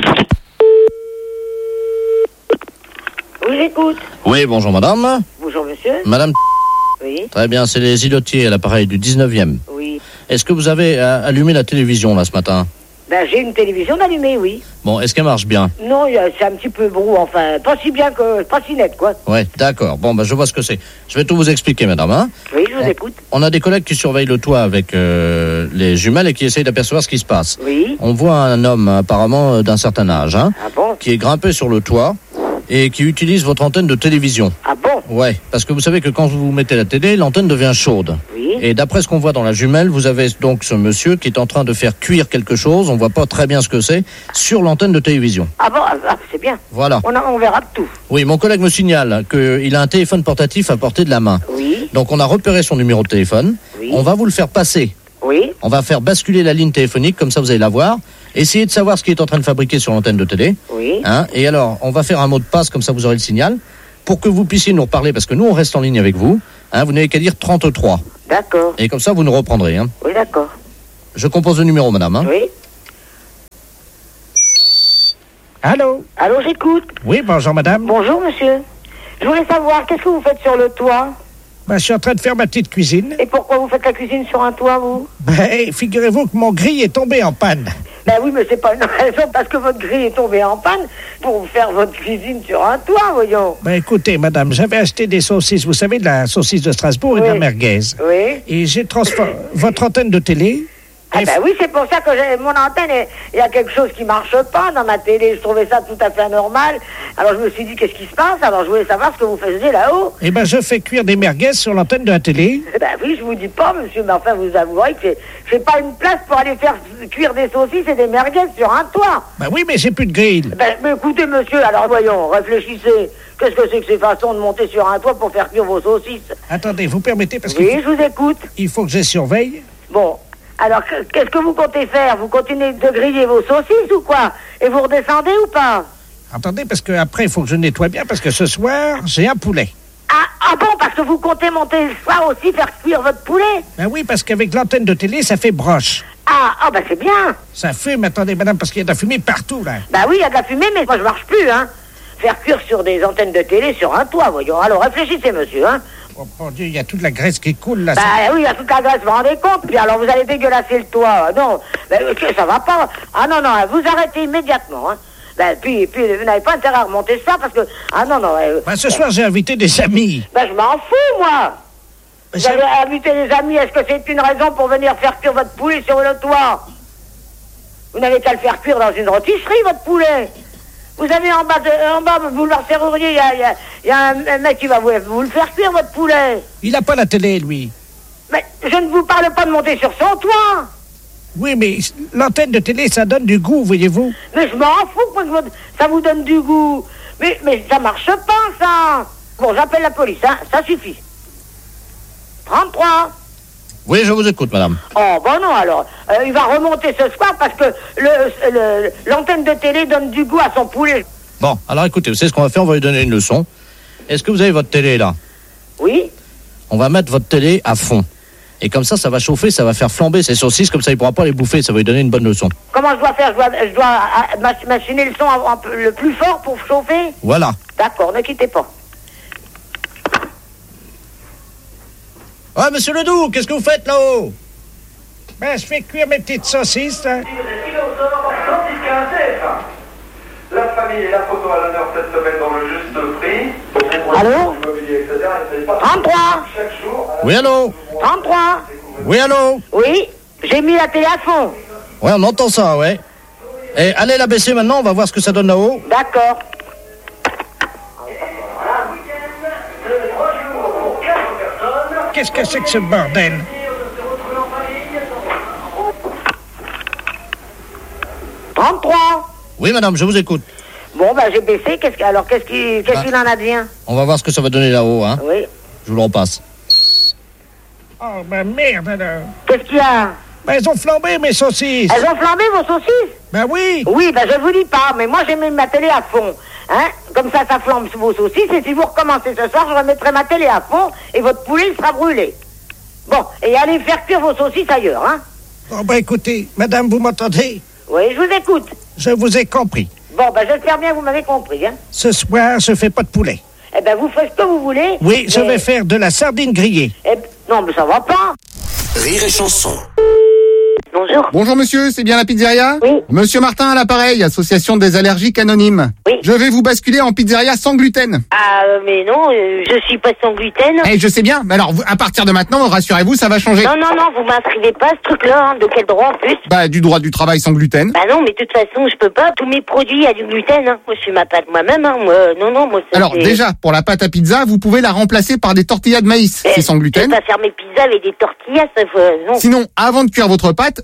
Oui, j'écoute. Oui, bonjour madame. Bonjour, monsieur. Madame, Oui, très bien, c'est les îlotiers à l'appareil du dix-neuvième. oui. Est-ce que vous avez euh, allumé la télévision là ce matin? Ben, j'ai une télévision allumée, oui. Bon, est-ce qu'elle marche bien? Non, il y a- c'est un petit peu brou, enfin, pas si bien que, pas si net, quoi. Ouais, d'accord. Bon, bah, je vois ce que c'est. Je vais tout vous expliquer, madame. Hein. Oui, je vous écoute. On a des collègues qui surveillent le toit avec euh, les jumelles et qui essayent d'apercevoir ce qui se passe. Oui. On voit un homme apparemment euh, d'un certain âge, hein, Ah bon? qui est grimpé sur le toit et qui utilise votre antenne de télévision. Ah bon? Ouais, parce que vous savez que quand vous mettez la télé, l'antenne devient chaude. Oui. Et d'après ce qu'on voit dans la jumelle, vous avez donc ce monsieur qui est en train de faire cuire quelque chose, on voit pas très bien ce que c'est, sur l'antenne de télévision. Ah bon? Ah, c'est bien. Voilà. On, a, on verra tout. Oui, mon collègue me signale qu'il a un téléphone portatif à portée de la main. Oui. Donc on a repéré son numéro de téléphone. Oui. On va vous le faire passer Oui. On va faire basculer la ligne téléphonique, comme ça vous allez la voir. Essayez de savoir ce qu'il est en train de fabriquer sur l'antenne de télé. Oui. Hein, et alors, on va faire un mot de passe, comme ça vous aurez le signal, pour que vous puissiez nous reparler, parce que nous, on reste en ligne avec vous. Hein, vous n'avez qu'à dire trente-trois. D'accord. Et comme ça, vous nous reprendrez. Hein. Oui, d'accord. Je compose le numéro, madame. Hein. Oui. Allô? Allô, j'écoute. Oui, bonjour, madame. Bonjour, monsieur. Je voulais savoir, qu'est-ce que vous faites sur le toit? Ben, je suis en train de faire ma petite cuisine. Et pourquoi vous faites la cuisine sur un toit, vous? Ben, figurez-vous que mon grille est tombé en panne. Ben oui, mais c'est pas une raison parce que votre grille est tombée en panne pour faire votre cuisine sur un toit, voyons. Ben, écoutez, madame, j'avais acheté des saucisses, vous savez, de la saucisse de Strasbourg oui. et de la merguez. Oui. Et j'ai transformé votre antenne de télé. Ah ben oui, c'est pour ça que j'ai mon antenne, il y a quelque chose qui marche pas dans ma télé. Je trouvais ça tout à fait anormal. Alors je me suis dit, qu'est-ce qui se passe? Alors je voulais savoir ce que vous faisiez là-haut. Eh ben, je fais cuire des merguez sur l'antenne de la télé. Eh ben oui, je vous dis pas, monsieur, mais enfin, vous avouerez que c'est, j'ai pas une place pour aller faire cuire des saucisses et des merguez sur un toit. Ben oui, mais j'ai plus de grille. Ben, mais écoutez, monsieur, alors voyons, réfléchissez. Qu'est-ce que c'est que ces façons de monter sur un toit pour faire cuire vos saucisses? Attendez, vous permettez parce que... Oui, je vous écoute. Il faut que je surveille. Bon. Alors, qu'est-ce que vous comptez faire? Vous continuez de griller vos saucisses ou quoi? Et vous redescendez ou pas? Attendez, parce que après il faut que je nettoie bien, parce que ce soir, j'ai un poulet. Ah, ah bon, parce que vous comptez monter le soir aussi, faire cuire votre poulet? Ben oui, parce qu'avec l'antenne de télé, ça fait broche. Ah, ah bah c'est bien. Ça fume, attendez, madame, parce qu'il y a de la fumée partout, là. Bah oui, il y a de la fumée, mais moi je marche plus, hein. Faire cuire sur des antennes de télé sur un toit, voyons. Alors réfléchissez, monsieur, hein. Oh mon Dieu, il y a toute la graisse qui coule, là. Bah ça... oui, il y a toute la graisse, vous vous rendez compte? Puis alors vous allez dégueulasser le toit. Non, bah, ça va pas. Ah non, non, vous arrêtez immédiatement, hein. Ben, puis, puis, vous n'avez pas intérêt à remonter ça parce que... Ah non, non... Euh, ben, ce soir, j'ai invité des amis. Ben, je m'en fous, moi. Ben, vous avez invité des amis, est-ce que c'est une raison pour venir faire cuire votre poulet sur le toit? Vous n'avez qu'à le faire cuire dans une rôtisserie, votre poulet. Vous avez en bas, de, en bas, boulevard Serrurier, il y a, y, a, y a un, un mec qui va vous, vous le faire cuire, votre poulet. Il n'a pas la télé, lui. Mais je ne vous parle pas de monter sur son toit. Oui, mais l'antenne de télé, ça donne du goût, voyez-vous. Mais je m'en fous que ça vous donne du goût. Mais, mais ça marche pas, ça. Bon, j'appelle la police, hein. Ça suffit. trente-trois. Oui, je vous écoute, madame. Oh, bon non, alors. Euh, il va remonter ce soir parce que le, le, l'antenne de télé donne du goût à son poulet. Bon, alors écoutez, vous savez ce qu'on va faire? On va lui donner une leçon. Est-ce que vous avez votre télé, là? Oui. On va mettre votre télé à fond. Et comme ça, ça va chauffer, ça va faire flamber ces saucisses, comme ça, il ne pourra pas les bouffer, ça va lui donner une bonne leçon. Comment je dois faire? Je dois, je dois uh, machiner le son un, un peu, le plus fort pour chauffer? Voilà. D'accord, ne quittez pas. Ouais, monsieur Ledoux, qu'est-ce que vous faites là-haut? Ben, je fais cuire mes petites saucisses, là. La famille et la photo à l'honneur cette semaine dans le juste prix. Allô? trente-trois. Oui, allô? trente-trois. Oui, allô? Oui, j'ai mis la télé à fond. Ouais, on entend ça, ouais. Et allez la baisser maintenant, on va voir ce que ça donne là-haut. D'accord. Qu'est-ce que c'est que ce bordel? trente-trois. Oui, madame, je vous écoute. Bon, ben, j'ai baissé. Qu'est-ce, alors, qu'est-ce qu'il, qu'est-ce qu'il en advient? On va voir ce que ça va donner là-haut, hein. Oui. Je vous le repasse. Oh, ben merde, alors. Qu'est-ce qu'il y a? Ben, elles ont flambé, mes saucisses. Elles ont flambé, vos saucisses? Ben oui. Oui, ben, je vous dis pas, mais moi, j'ai mis ma télé à fond. Hein? Comme ça, ça flambe vos saucisses, et si vous recommencez ce soir, je remettrai ma télé à fond, et votre poulet sera brûlé. Bon, et allez faire cuire vos saucisses ailleurs, hein? Bon, ben, écoutez, madame, vous m'entendez? Oui, je vous écoute. Je vous ai compris. Bon, ben, j'espère bien que vous m'avez compris, hein? Ce soir, je fais pas de poulet. Eh ben, vous faites ce que vous voulez. Oui, mais... je vais faire de la sardine grillée. Eh, non, mais ça va pas. Rire et chanson. Bonjour. Bonjour monsieur, c'est bien la pizzeria? Oui. Monsieur Martin à l'appareil, association des allergiques anonymes. Oui. Je vais vous basculer en pizzeria sans gluten. Ah, mais non, euh, je suis pas sans gluten. Eh, je sais bien, mais alors, à partir de maintenant, rassurez-vous, ça va changer. Non, non, non, vous m'inscrivez pas ce truc-là, hein. De quel droit en plus? Bah, du droit du travail sans gluten. Bah non, mais de toute façon, je peux pas. Tous mes produits, il y a du gluten, hein. Moi, je suis ma pâte moi-même, hein. Moi, non, non, moi, ça, Alors, c'est... déjà, pour la pâte à pizza, vous pouvez la remplacer par des tortillas de maïs. Eh, c'est sans gluten. Je vais pas faire mes pizzas avec des tortillas, ça faut... non. Sinon, avant de cuire votre pâte,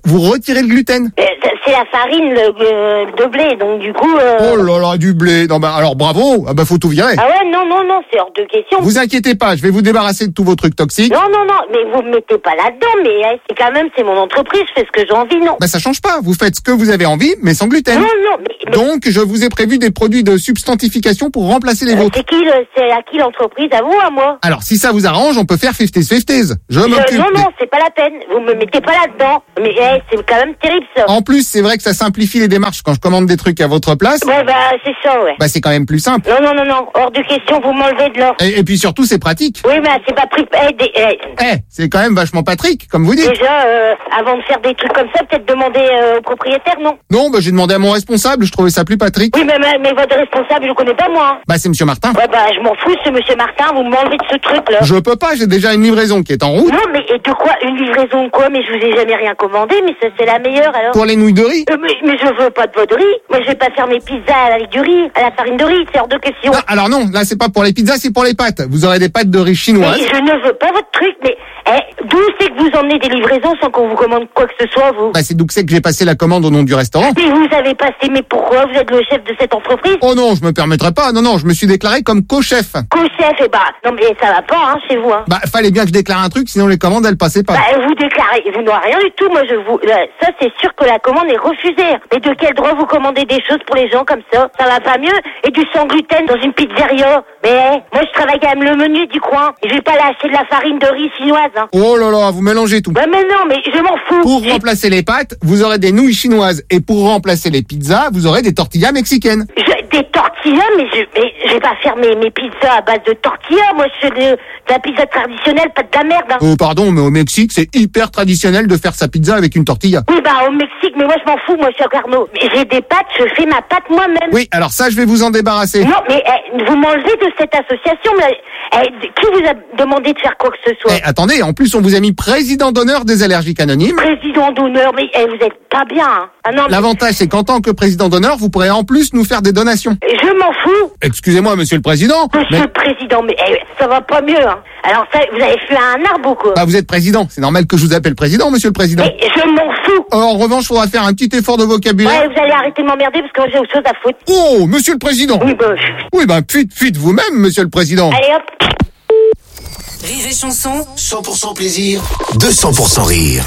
vous retirez le gluten. Euh, C'est la farine le, euh, de blé, donc du coup... Euh... Oh là là, du blé. Non, bah alors bravo, ah bah faut tout virer. Ah ouais, non, non, non, c'est hors de question. Vous inquiétez pas, je vais vous débarrasser de tous vos trucs toxiques. Non, non, non, mais vous me mettez pas là-dedans, mais hein, c'est quand même, c'est mon entreprise, je fais ce que j'ai envie, non. Bah ça change pas, vous faites ce que vous avez envie, mais sans gluten. Non, non, mais... mais... Donc, je vous ai prévu des produits de substantification pour remplacer les euh, vôtres. C'est qui, le, c'est à qui l'entreprise, à vous, à moi? Alors, si ça vous arrange, on peut faire fifties fifties. Je Euh, m'occupe. non, des- non, c'est pas la peine. Vous me mettez pas là-dedans. Mais eh, c'est quand même terrible, ça. En plus, c'est vrai que ça simplifie les démarches quand je commande des trucs à votre place. Ouais, bah, c'est ça, ouais. Bah, c'est quand même plus simple. Non, non, non, non, hors de question, vous m'enlevez de l'or. Et, et puis surtout, c'est pratique. Oui, mais c'est pas pris... Eh, des- eh, Eh, c'est quand même vachement Patrick, comme vous dites. déjà, euh, avant de faire des trucs comme ça, peut-être demander euh, au propriétaire, non? Non, bah, j'ai demandé à mon responsable, je trouvais ça plus Patrick. Oui, mais, mais, mais votre responsable, je le connais pas, moi. hein. Bah, c'est Monsieur Martin. Ouais, bah, je m'en fous, c'est monsieur Martin, vous m'enlevez de ce truc-là. Je peux pas, j'ai déjà une livraison qui est en route. Non, mais et de quoi? Une livraison de quoi? Mais je vous ai jamais rien commandé, mais ça, c'est la meilleure, alors. Pour les nouilles de riz. Euh, mais, mais je veux pas de votre riz. Moi, je vais pas faire mes pizzas avec du riz, à la farine de riz, c'est hors de question. Ah, alors non, là, c'est pas pour les pizzas, c'est pour les pâtes. Vous aurez des pâtes de riz chinoises. Mais je ne veux pas votre truc, mais eh, d'où c'est que vous emmenez des livraisons sans qu'on vous commande quoi que ce soit, vous? Bah, c'est d'où que c'est que j'ai passé la commande au nom du restaurant. Mais vous avez passé, mais pourquoi? Vous êtes le chef de cette entreprise? Oh non, je me permettrai pas. Non, non, je me suis déclaré comme co-chef. Co-chef, eh bah, non mais ça va pas, hein, chez vous, hein. Bah, fallait bien que je déclare un truc, sinon les commandes, elles passaient pas. Bah, vous déclarez, vous n'aurez rien du tout, moi je vous... là, ça c'est sûr que la commande est refusée. Mais de quel droit vous commandez des choses pour les gens comme ça? Ça va pas mieux? Et du sans gluten dans une pizzeria? Mais moi je travaille quand même le menu du coin. Et je vais pas lâcher de la farine de riz chinoise, hein. Oh là là, vous mélangez tout. Bah mais non, mais je m'en fous. Pour remplacer les pâtes, vous aurez des nouilles chinoises. Et pour remplacer les pizzas, vous aurez des tortillas mexicaines. Je- des tortillas, mais je, mais je vais pas faire mes, mes pizzas à base de tortillas. Moi je fais de, de la pizza traditionnelle, pas de la merde, hein. Oh pardon, mais au Mexique, c'est hyper traditionnel de faire sa pizza avec une tortilla. Oui, bah au Mexique, mais moi je m'en fous, moi je suis à Carnot. Mais j'ai des pâtes, je fais ma pâte moi-même. Oui, alors ça, je vais vous en débarrasser. Non, mais eh, vous m'enlevez de cette association. Mais, eh, qui vous a demandé de faire quoi que ce soit? Eh, attendez, en plus, on vous a mis président d'honneur des allergiques anonymes. Président d'honneur, mais eh, vous êtes pas bien. Hein. Ah non, mais L'avantage, c'est qu'en tant que président d'honneur, vous pourrez en plus nous faire des donations. je m'en fous. Excusez-moi, monsieur le président. Monsieur mais- le président, mais eh, ça va pas mieux. Hein. Alors ça, vous avez fait un arbre ou quoi? Bah, vous êtes président. C'est normal que je vous appelle président, monsieur le président. Mais je m'en fous. En revanche, faudra faire un petit effort de vocabulaire. Ouais, vous allez arrêter de m'emmerder parce que moi j'ai autre chose à foutre. Oh, monsieur le président. Oui, bah, je- Oui, ben, fuite, fuite vous-même, monsieur le président. allez hop. Rire et chanson, cent pour cent plaisir, deux cents pour cent rire.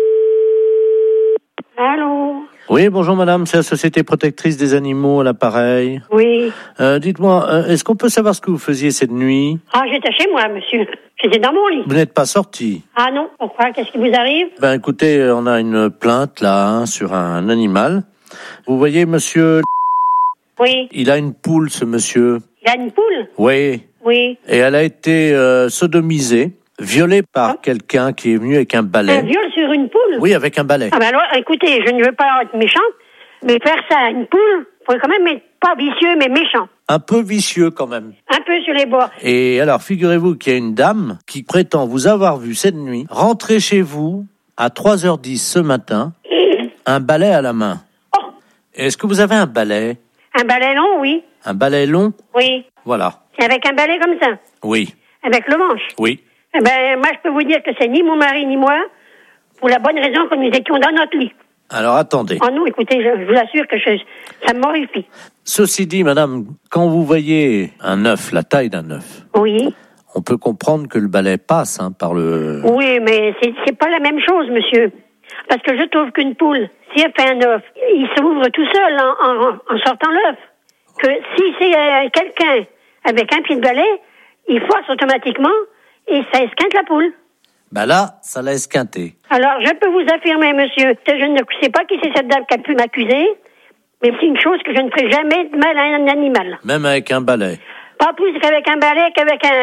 Allô? Oui, bonjour madame, c'est la Société Protectrice des Animaux à l'appareil. Oui. Euh, dites-moi, euh, est-ce qu'on peut savoir ce que vous faisiez cette nuit? Ah, j'étais chez moi, monsieur. J'étais dans mon lit. Vous n'êtes pas sorti? Ah non, pourquoi? Qu'est-ce qui vous arrive? Ben écoutez, euh, on a une plainte là hein, sur un animal. Vous voyez monsieur, Oui. il a une poule ce monsieur. Il y a une poule? Oui. Oui. Et elle a été euh, sodomisée, violée par quelqu'un qui est venu avec un balai. Un viol sur une poule? Oui, avec un balai. Ah ben alors, écoutez, je ne veux pas être méchante, mais faire ça à une poule, faut quand même être pas vicieux, mais méchant. Un peu vicieux quand même. Un peu sur les bords. Et alors, figurez-vous qu'il y a une dame qui prétend vous avoir vu cette nuit rentrer chez vous à trois heures dix ce matin, un balai à la main. Oh. Est-ce que vous avez un balai? Un balai long, oui. Un balai long? Oui. Voilà. Avec un balai comme ça. Oui. Avec le manche. Oui. Eh ben, moi, je peux vous dire que c'est ni mon mari ni moi, pour la bonne raison que nous étions dans notre lit. Alors, attendez. Oh non, écoutez, je, je vous assure que je, ça m'horrifie. Ceci dit, madame, quand vous voyez un œuf, la taille d'un œuf, Oui. on peut comprendre que le balai passe hein, par le... Oui, mais c'est, c'est pas la même chose, monsieur. Parce que je trouve qu'une poule, si elle fait un œuf, il s'ouvre tout seul en, en, en sortant l'œuf. Que si c'est euh, quelqu'un avec un pied de balai, il force automatiquement et ça esquinte la poule. Ben là, ça l'a esquinté. Alors, je peux vous affirmer, monsieur, que je ne sais pas qui c'est cette dame qui a pu m'accuser, mais c'est une chose que je ne ferai jamais de mal à un animal. Même avec un balai. Pas plus qu'avec un balai, qu'avec un,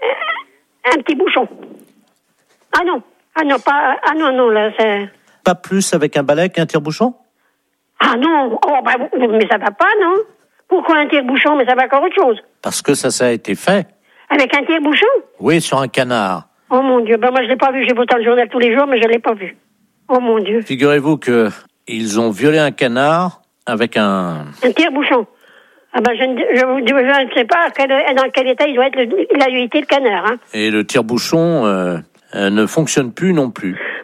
un, un petit bouchon. Ah non, ah non, pas, ah non, non, là, c'est... Pas plus avec un balai qu'un tire-bouchon? Ah non, oh, bah, mais ça va pas, non? Pourquoi un tire-bouchon? Mais ça va encore autre chose. Parce que ça, ça a été fait. Avec un tire-bouchon? Oui, sur un canard. Oh mon Dieu, ben moi je l'ai pas vu, j'ai pourtant le journal tous les jours, mais je l'ai pas vu. Oh mon Dieu. Figurez-vous que ils ont violé un canard avec un... Un tire-bouchon. Ah ben je ne, je, vous- je ne sais pas quel, dans quel état il doit être, le, il a été le canard, hein. Et le tire-bouchon euh, euh, ne fonctionne plus non plus.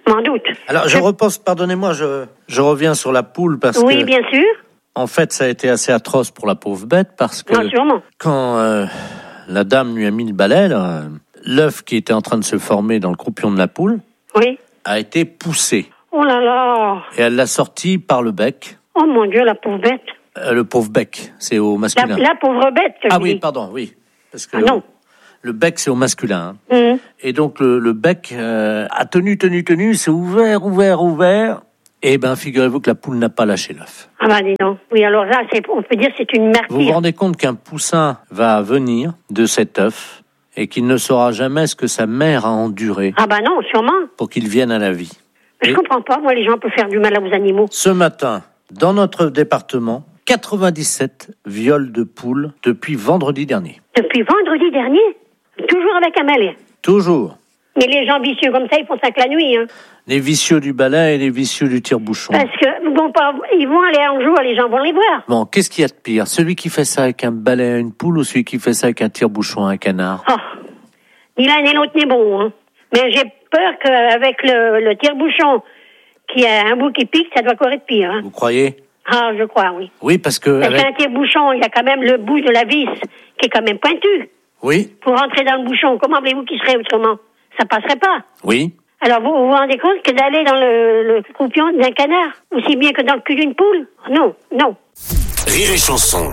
M'en doute. Alors, je repense, pardonnez-moi, je, je reviens sur la poule parce oui, que... Oui, bien sûr. En fait, ça a été assez atroce pour la pauvre bête parce que... Non, sûrement. Quand euh, la dame lui a mis le balai, là, l'œuf qui était en train de se former dans le croupion de la poule oui. a été poussé. Oh là là. Et elle l'a sorti par le bec. Oh mon Dieu, la pauvre bête. Euh, le pauvre bec, c'est au masculin. La, la pauvre bête, Ah je oui, dis. pardon, oui. Parce que ah non. Le bec, c'est au masculin. Hein. Mmh. Et donc, le, le bec euh, a tenu, tenu, tenu, c'est ouvert, ouvert, ouvert. Et ben, figurez-vous que la poule n'a pas lâché l'œuf. Ah bah dis donc. Oui, alors là, c'est, on peut dire que c'est une martyre. Vous vous rendez compte qu'un poussin va venir de cet œuf et qu'il ne saura jamais ce que sa mère a enduré. Ah bah non, sûrement. Pour qu'il vienne à la vie. Je et comprends pas, moi, les gens peuvent faire du mal aux animaux. Ce matin, dans notre département, quatre-vingt-dix-sept viols de poules depuis vendredi dernier. Depuis vendredi dernier? Toujours avec un balai? Toujours. Mais les gens vicieux comme ça, ils font ça que la nuit, hein. Les vicieux du balai et les vicieux du tire-bouchon. Parce que, bon, pas, ils vont aller en jour, les gens vont les voir. Bon, qu'est-ce qu'il y a de pire? Celui qui fait ça avec un balai à une poule ou celui qui fait ça avec un tire-bouchon à un canard? Oh. Ni l'un ni l'autre n'est bon, hein. Mais j'ai peur qu'avec le, le tire-bouchon, qui a un bout qui pique, ça doit courir de pire, hein. Vous croyez? Ah, je crois, oui. Oui, parce que... Parce avec... qu'un tire-bouchon, il y a quand même le bout de la vis, qui est quand même pointu. Oui. Pour rentrer dans le bouchon, comment voulez-vous qu'il serait autrement? Ça passerait pas. Oui. Alors, vous vous rendez compte que d'aller dans le, le croupion d'un canard, aussi bien que dans le cul d'une poule? Non, non. Rire et chanson.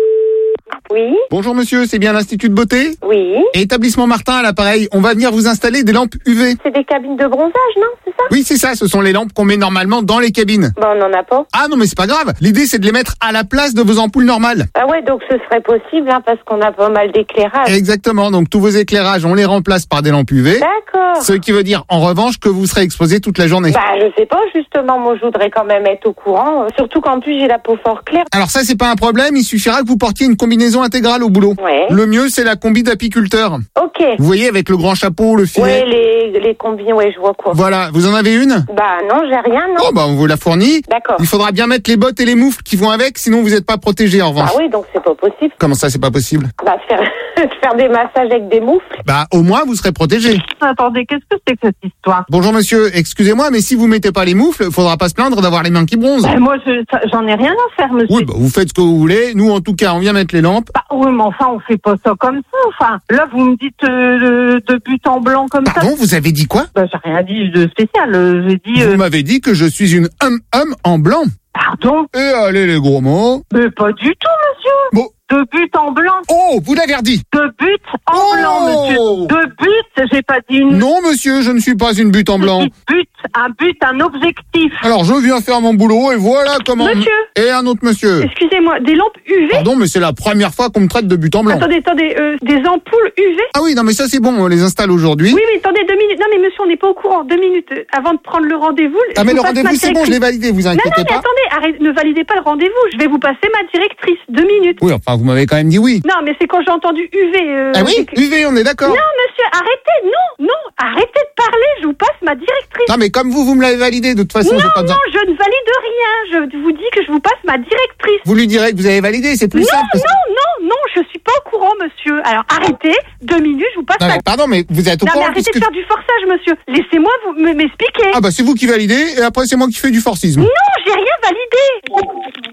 Oui. Bonjour monsieur, c'est bien l'Institut de beauté? Oui. Établissement Martin à l'appareil. On va venir vous installer des lampes U V. C'est des cabines de bronzage, non? C'est ça? Oui, c'est ça. Ce sont les lampes qu'on met normalement dans les cabines. Bah, on n'en a pas. Ah non, mais c'est pas grave. L'idée, c'est de les mettre à la place de vos ampoules normales. Ah ouais, donc ce serait possible, hein, parce qu'on a pas mal d'éclairage. Exactement. Donc tous vos éclairages, on les remplace par des lampes U V. D'accord. Ce qui veut dire, en revanche, que vous serez exposé toute la journée. Bah, je sais pas, justement. Moi, je voudrais quand même être au courant. euh, Surtout qu'en plus, j'ai la peau fort claire. Alors ça, c'est pas un problème. Il suffira que vous portiez une combinaison intégrale au boulot. Ouais. Le mieux, c'est la combi d'apiculteur. Ok. Vous voyez, avec le grand chapeau, le filet. Ouais, les, les combis, ouais, je vois quoi. Voilà. Vous en avez une? Bah, non, j'ai rien, non. Oh, bah, on vous la fournit. D'accord. Il faudra bien mettre les bottes et les moufles qui vont avec, sinon vous n'êtes pas protégé, en revanche. Ah oui, donc c'est pas possible. Comment ça, c'est pas possible? Bah, faire, faire des massages avec des moufles. Bah, au moins, vous serez protégé. Attendez, qu'est-ce que c'est que cette histoire? Bonjour monsieur, excusez-moi, mais si vous mettez pas les moufles, faudra pas se plaindre d'avoir les mains qui bronzent. Bah, moi, je, ça- j'en ai rien à faire, monsieur. Oui, bah, vous faites ce que vous voulez. Nous, en tout cas, on vient mettre les lampes. Bah, oui, mais enfin, on fait pas ça comme ça. Enfin, là, vous me dites euh, de but en blanc comme ça. Pardon, vous avez dit quoi? Bah, j'ai rien dit de spécial. euh, J'ai dit. euh, Vous m'avez dit que je suis une homme-homme en blanc. Pardon? Et allez, les gros mots. Mais pas du tout, monsieur. Bon. De but en blanc. Oh, vous l'avez redit. De but en Oh blanc, monsieur. De but, j'ai pas dit une. Non, monsieur, je ne suis pas une butte en blanc. But, un but, un objectif. Alors, je viens faire mon boulot et voilà comment... Monsieur. Et un autre monsieur. Excusez-moi, des lampes U V? Pardon, mais c'est la première fois qu'on me traite de but en blanc. Attendez, attendez, euh, des ampoules U V? Ah oui, non, mais ça c'est bon, on les installe aujourd'hui. Oui, mais attendez, deux minutes. Non, mais monsieur, on n'est pas au courant. Deux minutes. euh, Avant de prendre le rendez-vous. Ah, je mais vous le passe rendez-vous, ma c'est bon, je l'ai directrice. validé, vous Non, inquiétez non, mais pas. attendez, arrête, ne validez pas le rendez-vous. Je vais vous passer ma directrice. Deux minutes. Oui, enfin, vous m'avez quand même dit oui. Non, mais c'est quand j'ai entendu U V. euh, Ah oui, c'est que- U V, on est d'accord. Non, monsieur, arrêtez. Non, non, arrêtez de parler. Je vous passe ma directrice. Non, mais comme vous, vous me l'avez validé, de toute façon, non, j'ai pas non, besoin. je ne valide rien. Je vous dis que je vous passe ma directrice. Vous lui direz que vous avez validé, c'est plus non, simple. parce que- non, non, non, je suis pas au courant, monsieur. Alors arrêtez, deux minutes, je vous passe Non, ma... mais pardon, mais vous êtes au Non, mais courant arrêtez puisque- de faire du forçage, monsieur. Laissez-moi vous m- m'expliquer. Ah bah c'est vous qui validez, et après c'est moi qui fais du forcisme. Non, j'ai rien validé.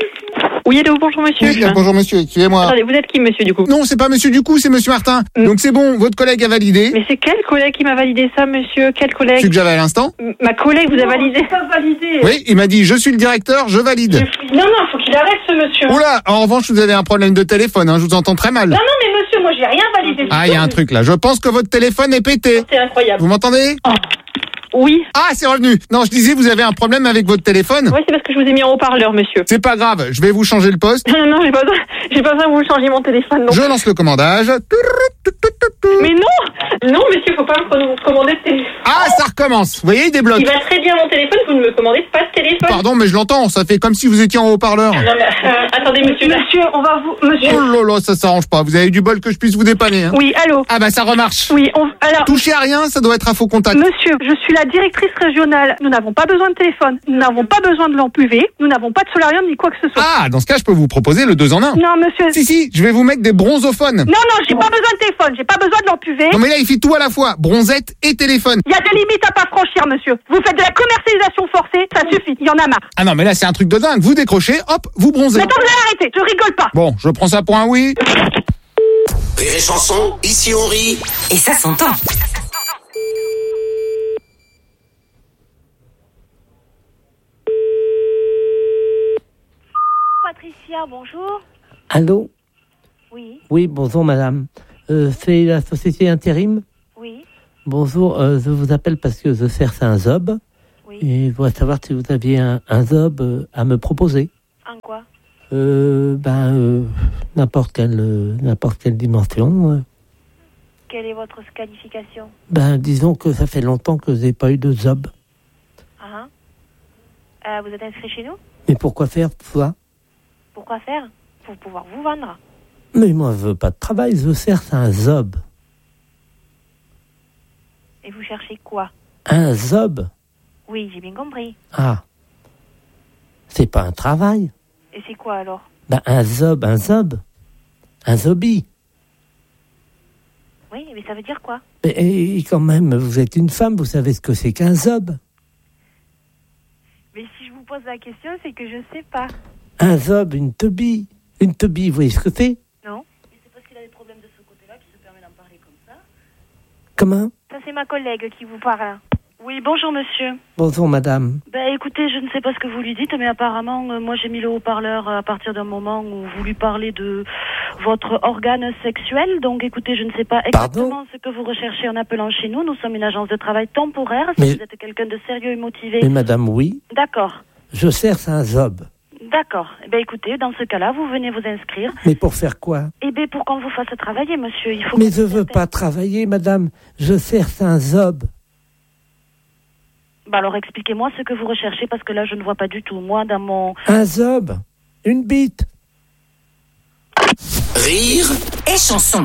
Oui, allô, bonjour monsieur. Oui, euh, bonjour monsieur, excusez-moi. Attendez, vous êtes qui monsieur du coup? Non, c'est pas monsieur Ducou, c'est monsieur Martin. Donc c'est bon, votre collègue a validé. Mais c'est quel collègue qui m'a validé ça, monsieur? Quel collègue? Celui que j'avais à l'instant. M- Ma collègue vous a validé? Pas validé. Oui, il m'a dit je suis le directeur, je valide. Non, non, faut qu'il arrête ce monsieur. Oula, en revanche vous avez un problème de téléphone, hein, je vous entends très mal. Non, non, mais monsieur, moi j'ai rien validé. Ah, il y a un truc là, je pense que votre téléphone est pété. C'est incroyable. Vous m'entendez? Oui. Ah, c'est revenu. Non, je disais, vous avez un problème avec votre téléphone? Oui, c'est parce que je vous ai mis en haut-parleur, monsieur. C'est pas grave, je vais vous changer le poste. Non, non, j'ai pas besoin, j'ai pas besoin que vous changiez mon téléphone. Non. Je lance le commandage. Mais non, non, monsieur, faut pas me co- commander de téléphone. Ah, ça recommence. Vous voyez, il débloque. Il va très bien mon téléphone, vous ne me commandez pas de téléphone. Pardon, mais je l'entends, ça fait comme si vous étiez en haut-parleur. Non, mais, euh, attendez, monsieur. Monsieur, on va vous... Monsieur. Oh là là, ça s'arrange pas. Vous avez du bol que je puisse vous dépanner. Hein. Oui, allô. Ah bah ça remarche. Oui, on... alors... Touchez à rien, ça doit être à faux contact. Monsieur, je suis la directrice régionale. Nous n'avons pas besoin de téléphone. Nous n'avons pas besoin de lampe U V. Nous n'avons pas de solarium ni quoi que ce soit. Ah, dans ce cas, je peux vous proposer le deux en un. Non, monsieur. Si, si, je vais vous mettre des bronzophones. Non, non, j'ai pas besoin de téléphone. téléphone, j'ai pas besoin de l'empuver. Non mais là il fait tout à la fois, bronzette et téléphone. Il y a des limites à pas franchir, monsieur. Vous faites de la commercialisation forcée, ça suffit, il y en a marre. Ah non mais là c'est un truc de dingue, vous décrochez, hop, vous bronzez. Maintenant vous allez arrêter, je rigole pas. Bon, je prends ça pour un oui. Rire et chanson, ici on rit. Et ça s'entend. Patricia, bonjour. Allô? Oui. Oui, bonjour madame. Euh, c'est la société Intérim? Oui. Bonjour, euh, je vous appelle parce que je cherche un job. Oui. Et je voudrais savoir si vous aviez un, un job euh, à me proposer. En quoi? Euh, ben, euh, n'importe quelle, euh, n'importe quelle dimension. euh. Quelle est votre qualification? Ben, disons que ça fait longtemps que je n'ai pas eu de job. Ah, euh, Vous êtes inscrit chez nous? Mais pourquoi faire ça? Pourquoi faire? Pour pouvoir vous vendre. Mais moi, je veux pas de travail, je cherche un job. Et vous cherchez quoi? Un job? Oui, j'ai bien compris. Ah. C'est pas un travail. Et c'est quoi alors? Ben, un job, un job. Un zombie. Oui, mais ça veut dire quoi? Mais et quand même, vous êtes une femme, vous savez ce que c'est qu'un job. Mais si je vous pose la question, c'est que je sais pas. Un zob, une teubie. Une teubie, vous voyez ce que c'est? Non. C'est parce qu'il a des problèmes de ce côté-là qu'il se permet d'en parler comme ça. Comment? Ça, c'est ma collègue qui vous parle. Oui, bonjour monsieur. Bonjour madame. Ben écoutez, je ne sais pas ce que vous lui dites, mais apparemment, euh, moi j'ai mis le haut-parleur à partir d'un moment où vous lui parlez de votre organe sexuel. Donc écoutez, je ne sais pas exactement Pardon ce que vous recherchez en appelant chez nous. Nous sommes une agence de travail temporaire. Si Mais- vous êtes quelqu'un de sérieux et motivé. Mais madame, oui, D'accord. je cherche un job. D'accord. Eh ben écoutez, dans ce cas-là, vous venez vous inscrire. Mais pour faire quoi? Eh ben pour qu'on vous fasse travailler, monsieur. Il faut. Mais je veux pas travailler, madame. Je cherche un job. Bah alors expliquez-moi ce que vous recherchez parce que là je ne vois pas du tout. Moi dans mon. Un job. Une bite. Rire et chanson.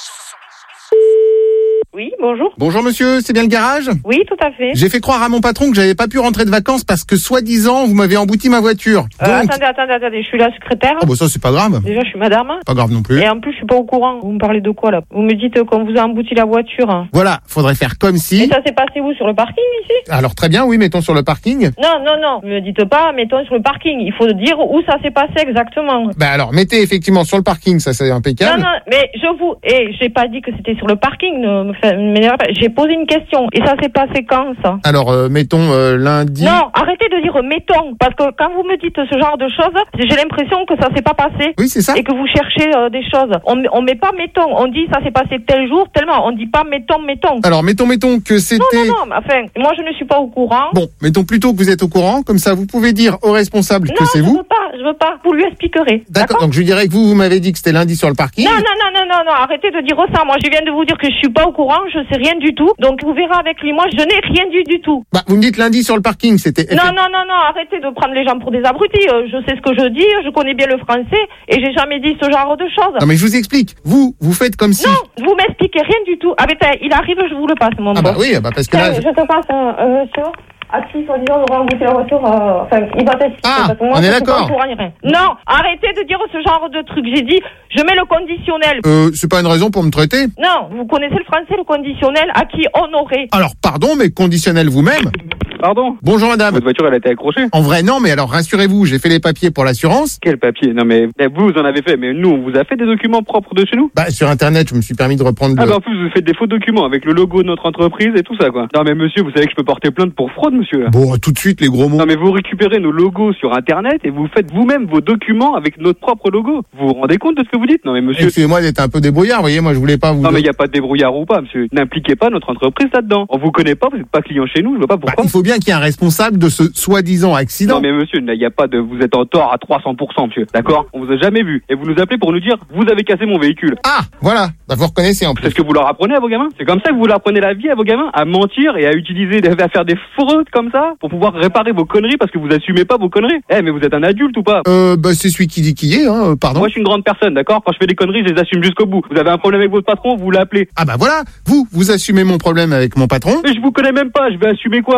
Oui, bonjour. Bonjour monsieur, c'est bien le garage? Oui, tout à fait. J'ai fait croire à mon patron que j'avais pas pu rentrer de vacances parce que soi-disant vous m'avez embouti ma voiture. Euh, Donc... attendez, attendez, attendez, je suis la secrétaire. Ah bah ça c'est pas grave. Déjà, je suis madame. Pas grave non plus. Et en plus, je suis pas au courant. Vous me parlez de quoi, là? Vous me dites qu'on vous a embouti la voiture. Voilà, faudrait faire comme si... Et ça s'est passé où? Sur le parking, ici? Alors très bien, oui, mettons sur le parking. Non, non, non. Ne me dites pas, mettons sur le parking. Il faut dire où ça s'est passé exactement. Bah alors, mettez effectivement sur le parking, ça c'est impeccable. Non, non, mais je vous... Et j'ai pas dit que c'était sur le parking. Ne me faites- ne m'énervez pas. J'ai posé une question. Et ça s'est passé quand, ça? Alors, euh, mettons euh, lundi... Non, arrêtez de dire mettons, parce que quand vous me dites ce genre de choses, j'ai l'impression que ça s'est pas passé. Oui, c'est ça. Et que vous cherchez euh, des choses. On, on met pas mettons, on dit ça s'est passé tel jour, tellement. On dit pas mettons, mettons. Alors, mettons, mettons que c'était... Non, non, non, mais enfin, moi je ne suis pas au courant. Bon, mettons plutôt que vous êtes au courant, comme ça vous pouvez dire au responsable non, que c'est je vous. veux pas, je veux pas. Vous lui expliquerez. D'accord, donc je lui dirais que vous, vous m'avez dit que c'était lundi sur le parking. Non, non, non, non, non, non, arrêtez de dire ça. Moi, je viens de vous dire que je suis pas au courant, je sais rien du tout. Donc, vous verrez avec lui. Moi, je n'ai rien dit du tout. Bah, vous me dites lundi sur le parking, c'était... Non, non, non, non, arrêtez de prendre les gens pour des abrutis. Euh, Je sais ce que je dis, je connais bien le français, et j'ai jamais dit ce genre de choses. Non mais je vous explique, vous, vous faites comme si... Non, vous m'expliquez rien du tout. Ah, ben, t'as- il arrive, je vous le passe, mon Ah boss. bah oui, bah parce que là... Tiens, je te passe, euh, euh, sur... À qui, soi-disant, aura embouté la voiture, euh, enfin, il va t'expliquer. Ah, parce que moi, on est je suis pas d'accord. au courant ni rien. Non, arrêtez de dire ce genre de truc. J'ai dit, je mets le conditionnel. Euh, c'est pas une raison pour me traiter. Non, vous connaissez le français, le conditionnel, à qui honorer. Alors, pardon, mais conditionnel vous-même. Pardon? Bonjour madame. Votre voiture, elle a été accrochée? En vrai, non, mais alors rassurez-vous, j'ai fait les papiers pour l'assurance. Quel papier? Non mais, eh, vous, vous en avez fait, mais nous, on vous a fait des documents propres de chez nous? Bah, sur internet, je me suis permis de reprendre Ah le... bah en plus, vous faites des faux documents avec le logo de notre entreprise et tout ça, quoi. Non mais monsieur, vous savez que je peux porter plainte pour fraude, monsieur, là. Bon, tout de suite, les gros mots. Non mais vous récupérez nos logos sur internet et vous faites vous-même vos documents avec notre propre logo. Vous vous rendez compte de ce que vous dites? Non mais monsieur... Excusez-moi d'être un peu débrouillard, vous voyez, moi je voulais pas vous... Non mais il n'y a pas de débrouillard ou pas, monsieur. N'impliquez pas notre entreprise là-dedans. On vous connaît pas, vous n'êtes pas client chez nous, je vois pas Bah, pourquoi. il faut bien qu'il y ait un responsable de ce soi-disant accident. Non mais monsieur, il n'y a pas de... Vous êtes en tort à trois cents pour cent, monsieur. D'accord? On vous a jamais vu. Et vous nous appelez pour nous dire, vous avez cassé mon véhicule. Ah, voilà, bah, vous reconnaissez en plus. C'est ce que vous leur apprenez à vos gamins? C'est comme ça que vous leur apprenez la vie à vos gamins? À mentir et à utiliser, à faire des fraudes comme ça pour pouvoir réparer vos conneries parce que vous assumez pas vos conneries? Eh mais vous êtes un adulte ou pas? Euh, bah c'est celui qui dit qui est, hein, euh, pardon. Moi je suis une grande personne, d'accord? Quand je fais des conneries, je les assume jusqu'au bout. Vous avez un problème avec votre patron, vous l'appelez. Ah bah voilà, vous, vous assumez mon problème avec mon patron. Mais je vous connais même pas, je vais assumer quoi? Alors vous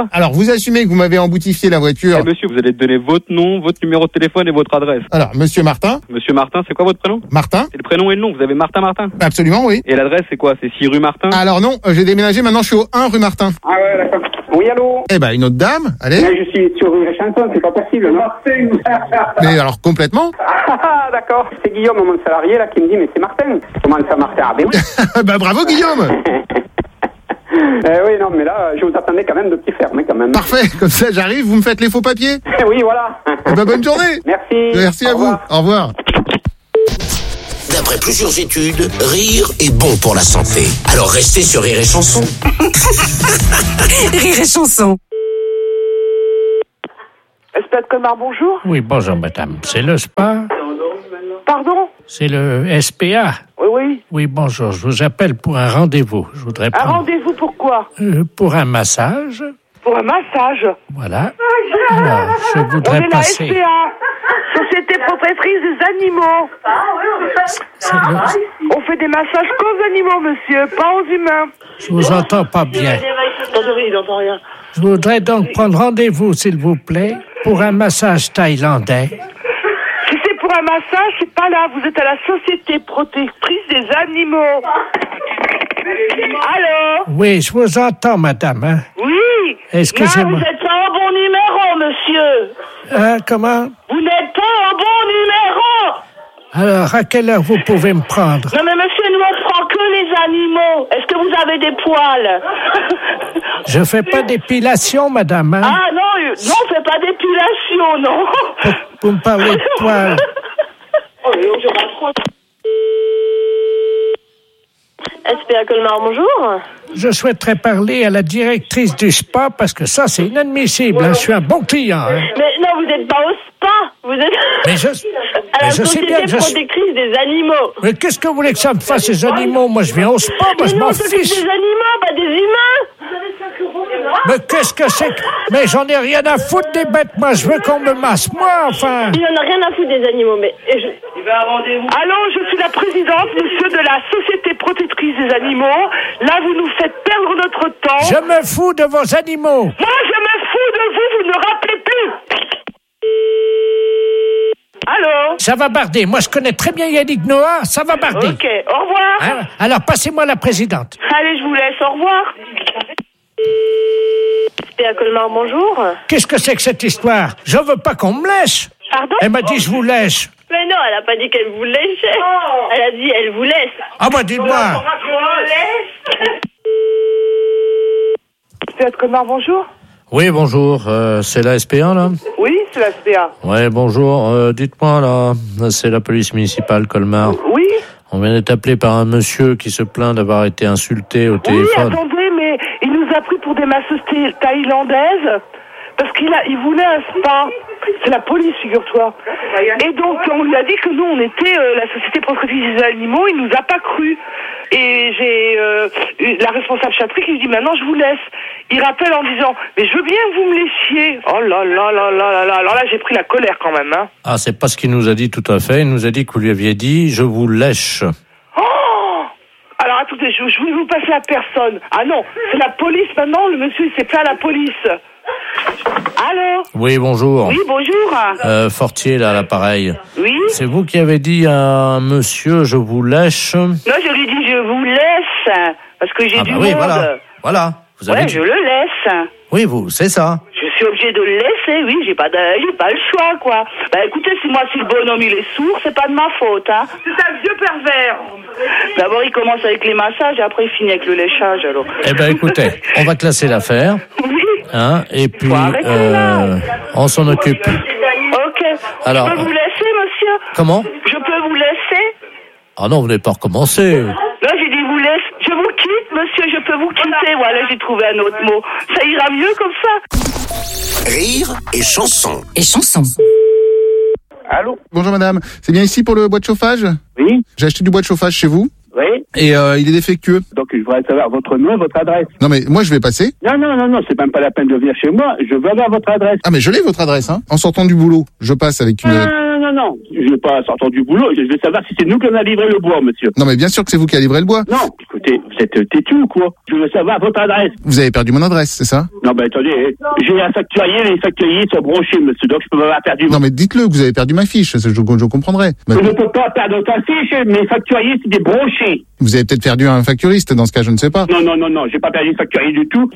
vous assumez que vous m'avez emboutifié la voiture. Eh, monsieur, vous allez donner votre nom, votre numéro de téléphone et votre adresse. Alors, monsieur Martin. Monsieur Martin, c'est quoi votre prénom? Martin. C'est le prénom et le nom. Vous avez Martin Martin? Absolument, oui. Et l'adresse, c'est quoi? C'est six rue Martin? Alors non, euh, j'ai déménagé, maintenant je suis au un rue Martin. Ah ouais, d'accord. Oui, allô? Eh ben, une autre dame, allez. Mais je suis sur rue Chanson, c'est pas possible, non? Mais alors, complètement? Ah, d'accord. C'est Guillaume, mon salarié, là, qui me dit, mais c'est Martin. Comment ça, Martin? Ah, ben oui. Bah, bravo, Guillaume. Euh, oui, non, mais là, je vous attendais quand même de petit ferme, quand même. Parfait, comme ça j'arrive, vous me faites les faux papiers. Oui, voilà. Eh ben, bonne journée. Merci. Merci à Au vous. revoir. Au revoir. D'après plusieurs études, rire est bon pour la santé. Alors restez sur Rire et Chanson. Rire et Chanson. S P A de Colmar, bonjour. Oui, bonjour madame. C'est le spa? Pardon? C'est le S P A? Oui, oui. Oui, bonjour. Je vous appelle pour un rendez-vous. Je voudrais Un prendre... rendez-vous pour quoi? Euh, pour un massage. Pour un massage. Voilà. Alors, je On voudrais est la passer... S P A, Société Propriétaire des Animaux. C'est le- On fait des massages qu'aux animaux, monsieur, pas aux humains. Je vous entends pas bien. Attendez, il n'entend rien. Je voudrais donc prendre rendez-vous, s'il vous plaît, pour un massage thaïlandais. Si c'est pour un massage, c'est pas là. Vous êtes à la Société Protectrice des Animaux. Allô? Oui, je vous entends, madame. Hein? Oui. Excusez-moi. Non, vous êtes pas au bon numéro, monsieur. Hein, comment? Vous n'êtes pas au bon numéro. Alors, à quelle heure vous pouvez me prendre? Non, mais monsieur, nous, on prend que les animaux. Est-ce que vous avez des poils? Je fais pas d'épilation, madame. Hein? Ah, non, euh, non, on fait pas d'épilation, non. Vous me parlez de poils. Oh, je raccroche. S P A Colmar, bonjour. Je souhaiterais parler à la directrice du spa parce que ça, c'est inadmissible. Hein? Je suis un bon client. Hein? Mais non, vous n'êtes pas au spa. Vous êtes Mais je, à mais la je sais Société bien que je suis... Protectrice des Animaux. Mais qu'est-ce que vous voulez que ça me fasse, ces animaux? Moi, je viens au spa, moi, Mais je non, m'en c'est fiche. des animaux, pas des humains. Mais qu'est-ce que c'est que... Mais j'en ai rien à foutre des bêtes, moi. Je veux qu'on me masse, moi, enfin. Il en a rien à foutre des animaux, mais... et je- Allô, je suis la présidente, monsieur, de la Société Protectrice des Animaux. Là, vous nous faites perdre notre temps. Je me fous de vos animaux. Moi, je me fous de vous, vous ne rappelez plus. Allô? Ça va barder. Moi, je connais très bien Yannick Noah. Ça va barder. Ok, au revoir. Hein? Alors, passez-moi la présidente. Allez, je vous laisse, au revoir. S P A Colmar, bonjour. Qu'est-ce que c'est que cette histoire? Je veux pas qu'on me lèche. Pardon? Elle m'a dit je vous lèche. Mais non, elle a pas dit qu'elle vous léchait. Elle a dit elle vous laisse. Ah bah dites-moi. S P A de Colmar, bonjour. Oui, bonjour. Euh, c'est la S P A, là? Oui, c'est la S P A. Ouais, bonjour. Euh, dites-moi, là, c'est la police municipale Colmar. Oui. On vient d'être appelé par un monsieur qui se plaint d'avoir été insulté au Oui, téléphone. attendez, mais il nous a pris pour des masseuses thaï- thaïlandaises parce qu'il a, il voulait un spa. C'est la police, figure-toi. Et donc, on lui a dit que nous, on était euh, la Société Protectrice des Animaux. Il nous a pas cru. Et j'ai euh, la responsable chatterie qui lui dit maintenant, je vous laisse. Il rappelle en disant, mais je veux bien que vous me laissiez. Oh là là là là là là. Alors là, j'ai pris la colère quand même, hein. Ah, c'est pas ce qu'il nous a dit tout à fait. Il nous a dit que vous lui aviez dit « je vous lèche Oh! Alors attendez, je, je voulais vous passer à personne. Ah non, c'est la police maintenant. Le monsieur, il s'est plaint à la police. Allô? ». Oui, bonjour. Oui, bonjour. Euh, Fortier, là, à l'appareil. Oui? C'est vous qui avez dit à un monsieur « je vous lèche ». Non, je lui dis je vous laisse parce que j'ai Ah du bah oui, monde. voilà. Voilà. Vous avez Ouais, dit... je le laisse. Oui, vous, c'est ça. Je suis obligée de le laisser, oui, j'ai pas de, j'ai pas le choix, quoi. Bah écoutez, si moi, si le bonhomme il est sourd, c'est pas de ma faute, hein. C'est un vieux pervers. D'abord, il commence avec les massages, et après, il finit avec le léchage, alors. Eh ben, écoutez, on va classer l'affaire. Oui. Hein, et puis, arrêter, euh, on s'en occupe. Ok. Alors, je peux vous laisser, monsieur? Comment? Je peux vous laisser? Ah non, vous n'avez pas recommencé. Là, j'ai dit vous laisse. Je vous quitte, monsieur, je peux vous quitter. Voilà, j'ai trouvé un autre mot. Ça ira mieux comme ça. Rire et chanson. Et chanson. Allô? Bonjour madame, c'est bien ici pour le bois de chauffage? Oui. J'ai acheté du bois de chauffage chez vous Oui. et euh, il est défectueux. Donc, je voudrais savoir votre nom et votre adresse. Non mais moi je vais passer. Non, non, non, non, c'est même pas la peine de venir chez moi. Je veux avoir votre adresse. Ah mais je l'ai votre adresse, hein. En sortant du boulot, je passe avec une... Ah, non, non, non. Je vais pas sortir du boulot. Je veux savoir si c'est nous qui on a livré le bois, monsieur. Non, mais bien sûr que c'est vous qui avez livré le bois. Non, écoutez, vous êtes têtu ou quoi? Je veux savoir votre adresse. Vous avez perdu mon adresse, c'est ça? Non, ben attendez, j'ai un facturier, les facturiers sont brochés, monsieur, donc je peux pas avoir perdu. Non, mais dites-le que vous avez perdu ma fiche, je, je, je comprendrai. Je ne peux pas perdre ta fiche, mes facturiers, c'est des brochés. Vous avez peut-être perdu un facturiste, dans ce cas, je ne sais pas. Non, non, non, non, j'ai pas perdu le facturier du tout.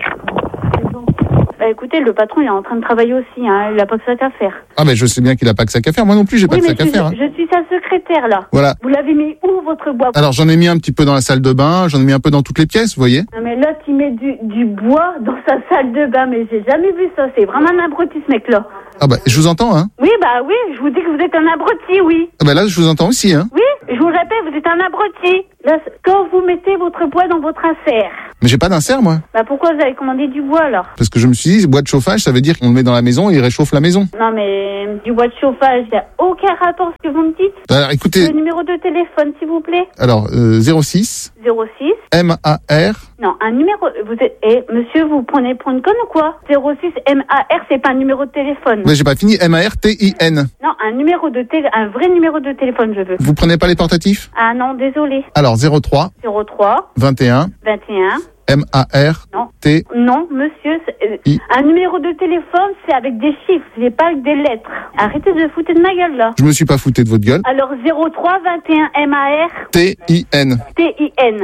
Bah écoutez, le patron il est en train de travailler aussi, hein. Il a pas que ça qu'à faire. Ah mais je sais bien qu'il a pas que ça qu'à faire. Moi non plus, j'ai oui, pas que ça qu'à je, faire. Hein. Je suis sa secrétaire là. Voilà. Vous l'avez mis où votre bois? Alors j'en ai mis un petit peu dans la salle de bain, j'en ai mis un peu dans toutes les pièces, vous voyez. Non mais là, il met du, du bois dans sa salle de bain, mais j'ai jamais vu ça. C'est vraiment un abruti ce mec-là. Ah bah je vous entends, hein. Oui bah oui, je vous dis que vous êtes un abruti, oui. Ah bah là je vous entends aussi, hein. Oui, je vous répète, vous êtes un abruti. Là, quand vous mettez votre bois dans votre insert. Mais j'ai pas d'insert moi. Bah pourquoi vous avez commandé du bois alors? Parce que je me suis dit, bois de chauffage, ça veut dire qu'on le met dans la maison et il réchauffe la maison. Non mais du bois de chauffage, il n'y a aucun rapport ce que vous me dites. Alors écoutez. Le numéro de téléphone s'il vous plaît. Alors euh, zéro six. zéro six. M A R. Non, un numéro, vous êtes, eh, monsieur, vous prenez pour une conne ou quoi? zéro six M A R, c'est pas un numéro de téléphone. Mais j'ai pas fini, M A R T I N. Non, un numéro de télé, un vrai numéro de téléphone, je veux. Vous prenez pas les portatifs? Ah non, désolé. Alors zéro trois. zéro trois. vingt et un. vingt et un. M A R T. Non, monsieur, euh, un numéro de téléphone, c'est avec des chiffres, c'est pas avec des lettres. Arrêtez de foutre de ma gueule, là. Je me suis pas fouté de votre gueule. Alors, zéro trois vingt et un M A R T I N. T I N.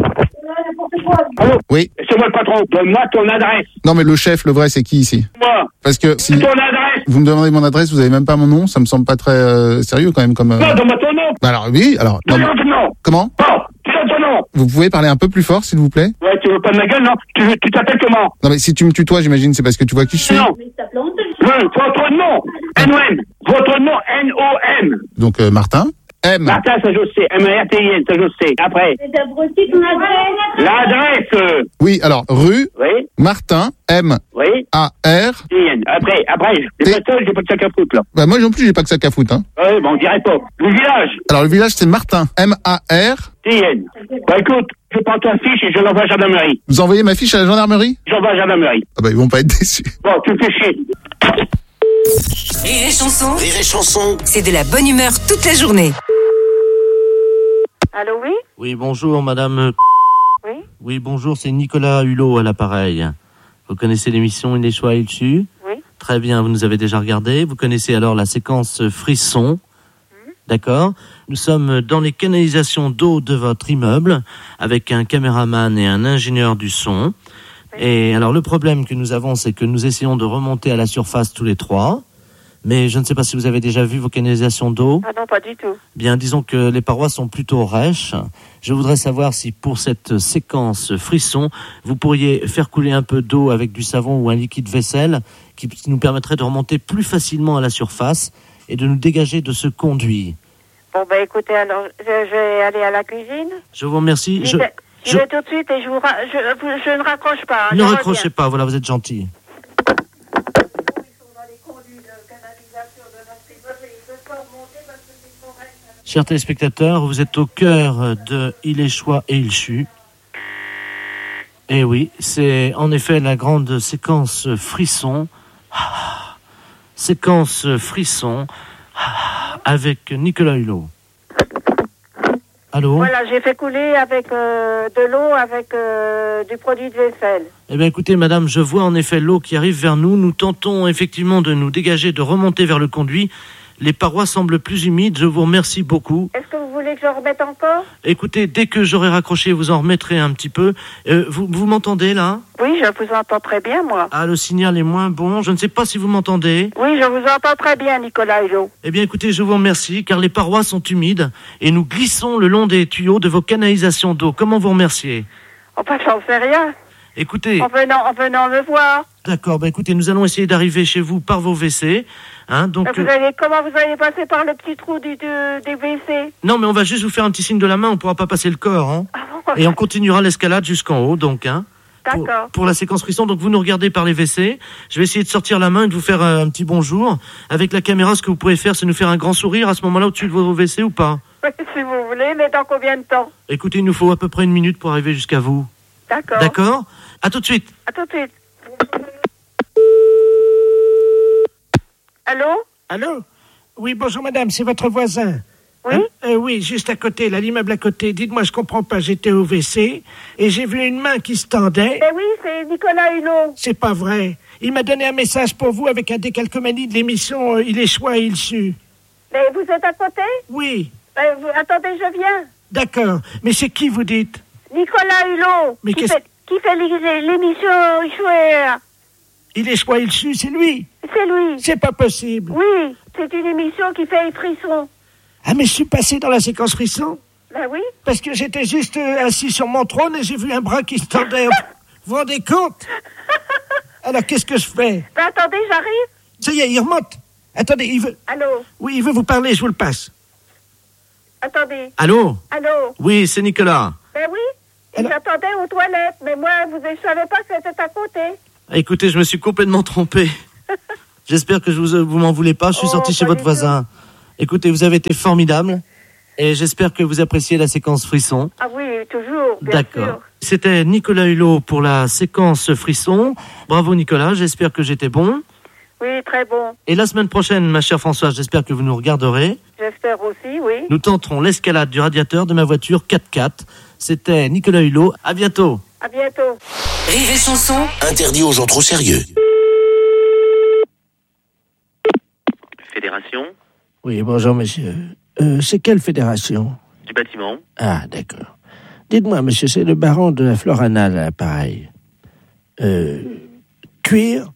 Allô? Oui. C'est moi le patron. Donne-moi ton adresse. Non, mais le chef, le vrai, c'est qui ici? Moi. Parce que si ton adresse. Vous me demandez mon adresse, vous avez même pas mon nom, ça me semble pas très euh, sérieux quand même comme. Euh... Non, donne-moi ton nom. Bah alors oui, alors. Non, non, non. Comment? Non, tu donnes ton nom. Vous pouvez parler un peu plus fort, s'il vous plaît? Ouais, tu veux pas de ma gueule, non? Tu, tu t'appelles comment? Non, mais si tu me tutoies, j'imagine, c'est parce que tu vois qui je suis. Non. Oui, votre nom. N O M. Votre nom, N O M. Donc, euh, Martin. M. Martin, ça je sais. M A R T I N, ça je sais. Après. C'est abruti ton adresse. L'adresse. Oui, alors, rue. Oui. Martin. M. Oui. A R. T I N. Après, après. J'ai pas seul, j'ai pas de sac à foutre, là. Bah, moi non plus, j'ai pas que ça qu'à foutre, hein. Oui, bon, on dirait pas. Le village. Alors, le village, c'est Martin. M A R. T I N. Bah, écoute, je prends ta fiche et je l'envoie à la gendarmerie. Vous envoyez ma fiche à la gendarmerie? J'envoie à la gendarmerie. Ah bah, ils vont pas être déçus. Bon, tu me fais chier. Rire et chanson. Rire et chanson. C'est de la bonne humeur toute la journée. Allô, oui? Oui, bonjour, madame. Oui? Oui, bonjour, c'est Nicolas Hulot à l'appareil. Vous connaissez l'émission Il est choix, il su? Oui. Très bien, vous nous avez déjà regardé. Vous connaissez alors la séquence frisson. Mmh. D'accord? Nous sommes dans les canalisations d'eau de votre immeuble avec un caméraman et un ingénieur du son. Oui. Et alors, le problème que nous avons, c'est que nous essayons de remonter à la surface tous les trois. Mais je ne sais pas si vous avez déjà vu vos canalisations d'eau. Ah non, pas du tout. Bien, disons que les parois sont plutôt rêches. Je voudrais savoir si pour cette séquence frisson, vous pourriez faire couler un peu d'eau avec du savon ou un liquide vaisselle qui nous permettrait de remonter plus facilement à la surface et de nous dégager de ce conduit. Bon, ben écoutez, alors, je, je vais aller à la cuisine. Je vous remercie. Je, je, je vais tout de suite et je, vous ra... je, je ne raccroche pas. Hein, ne raccrochez pas, voilà, vous êtes gentil. Chers téléspectateurs, vous êtes au cœur de Il est choix et il chut. Et oui, c'est en effet la grande séquence frisson. Ah, séquence frisson ah, avec Nicolas Hulot. Allô? Voilà, j'ai fait couler avec euh, de l'eau, avec euh, du produit de vaisselle. Eh bien écoutez madame, je vois en effet l'eau qui arrive vers nous. Nous tentons effectivement de nous dégager, de remonter vers le conduit. Les parois semblent plus humides, je vous remercie beaucoup. Est-ce que vous voulez que je remette encore? Écoutez, dès que j'aurai raccroché, vous en remettrez un petit peu. Euh, vous vous m'entendez là? Oui, je vous entends très bien, moi. Ah, le signal est moins bon, je ne sais pas si vous m'entendez. Oui, je vous entends très bien, Nicolas Hulot. Eh bien écoutez, je vous remercie, car les parois sont humides et nous glissons le long des tuyaux de vos canalisations d'eau. Comment vous remercier? Enfin, j'en sais rien. Écoutez... En venant, en venant me voir. D'accord, bah écoutez, nous allons essayer d'arriver chez vous par vos W C. Hein, donc, vous allez, comment vous allez passer par le petit trou du, du, des W C? Non, mais on va juste vous faire un petit signe de la main, on ne pourra pas passer le corps. Hein. Ah bon? Et on continuera l'escalade jusqu'en haut, donc. Hein, D'accord. Pour, pour la séquence frisson, donc vous nous regardez par les W C. Je vais essayer de sortir la main et de vous faire un, un petit bonjour. Avec la caméra, ce que vous pouvez faire, c'est nous faire un grand sourire à ce moment-là au-dessus de vos W C ou pas? Oui, si vous voulez, mais dans combien de temps? Écoutez, il nous faut à peu près une minute pour arriver jusqu'à vous. D'accord. D'accord? À tout de suite. À tout de suite. Allô? Allô? Oui, bonjour madame, c'est votre voisin. Oui Hein euh, Oui, juste à côté, là, l'immeuble à côté. Dites-moi, je comprends pas, j'étais au W C et j'ai vu une main qui se tendait. Ben oui, c'est Nicolas Hulot. C'est pas vrai. Il m'a donné un message pour vous avec un décalcomanie de l'émission euh, Il est choix et il sue. Mais vous êtes à côté? Oui. Ben, vous- attendez, je viens. D'accord. Mais c'est qui, vous dites? Nicolas Hulot. Mais qui qu'est-ce- fait, qui fait l'é- l'émission Chouer. Il est choix et il sue, c'est lui. C'est lui. C'est pas possible. Oui, c'est une émission qui fait les frissons. Ah, mais je suis passé dans la séquence frisson Ben oui. parce que j'étais juste euh, assis sur mon trône et j'ai vu un bras qui se tendait. Vous vous rendez compte? Alors, qu'est-ce que je fais? Ben attendez, j'arrive. Ça y est, il remonte. Attendez, il veut... Allô? Oui, il veut vous parler, je vous le passe. Attendez. Allô? Allô? Oui, c'est Nicolas. Ben oui. Et j'attendais aux toilettes, mais moi, vous ne savez pas que c'était à côté. Écoutez, je me suis complètement trompé. J'espère que je vous, vous m'en voulez pas. Je suis Oh, sorti chez votre voisin. Écoutez, vous avez été formidable. Et j'espère que vous appréciez la séquence frisson. Ah oui, toujours, bien D'accord. sûr. C'était Nicolas Hulot pour la séquence frisson. Bravo Nicolas, j'espère que j'étais bon. Oui, très bon. Et la semaine prochaine, ma chère Françoise, j'espère que vous nous regarderez. J'espère aussi, oui. Nous tenterons l'escalade du radiateur de ma voiture quatre-quatre. C'était Nicolas Hulot. À bientôt. À bientôt. Rire et chanson. Interdit aux gens trop sérieux. Fédération Oui, bonjour monsieur. Euh, c'est quelle fédération? du bâtiment. Ah, d'accord. Dites-moi, monsieur, c'est le baron de la Florana, à l'appareil. Euh, cuir?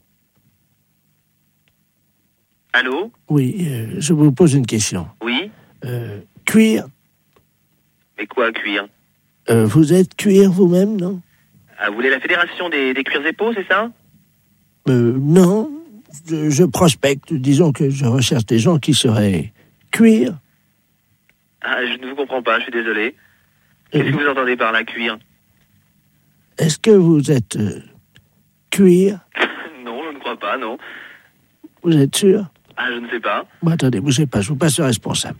Allô? Oui, euh, je vous pose une question. Oui? Euh, cuir? Mais quoi, cuir? Euh, vous êtes cuir vous-même, non? Ah, vous voulez la fédération des, des cuirs et peaux, c'est ça? Euh, non. Je, je prospecte. Disons que je recherche des gens qui seraient cuir. Ah, je ne vous comprends pas, je suis désolé. Qu'est-ce que vous entendez par la cuir? Est-ce que vous êtes euh, cuir? Non, je ne crois pas, non. Vous êtes sûr? Ah, je ne sais pas. Bon, attendez, bougez pas, je vous passe le responsable.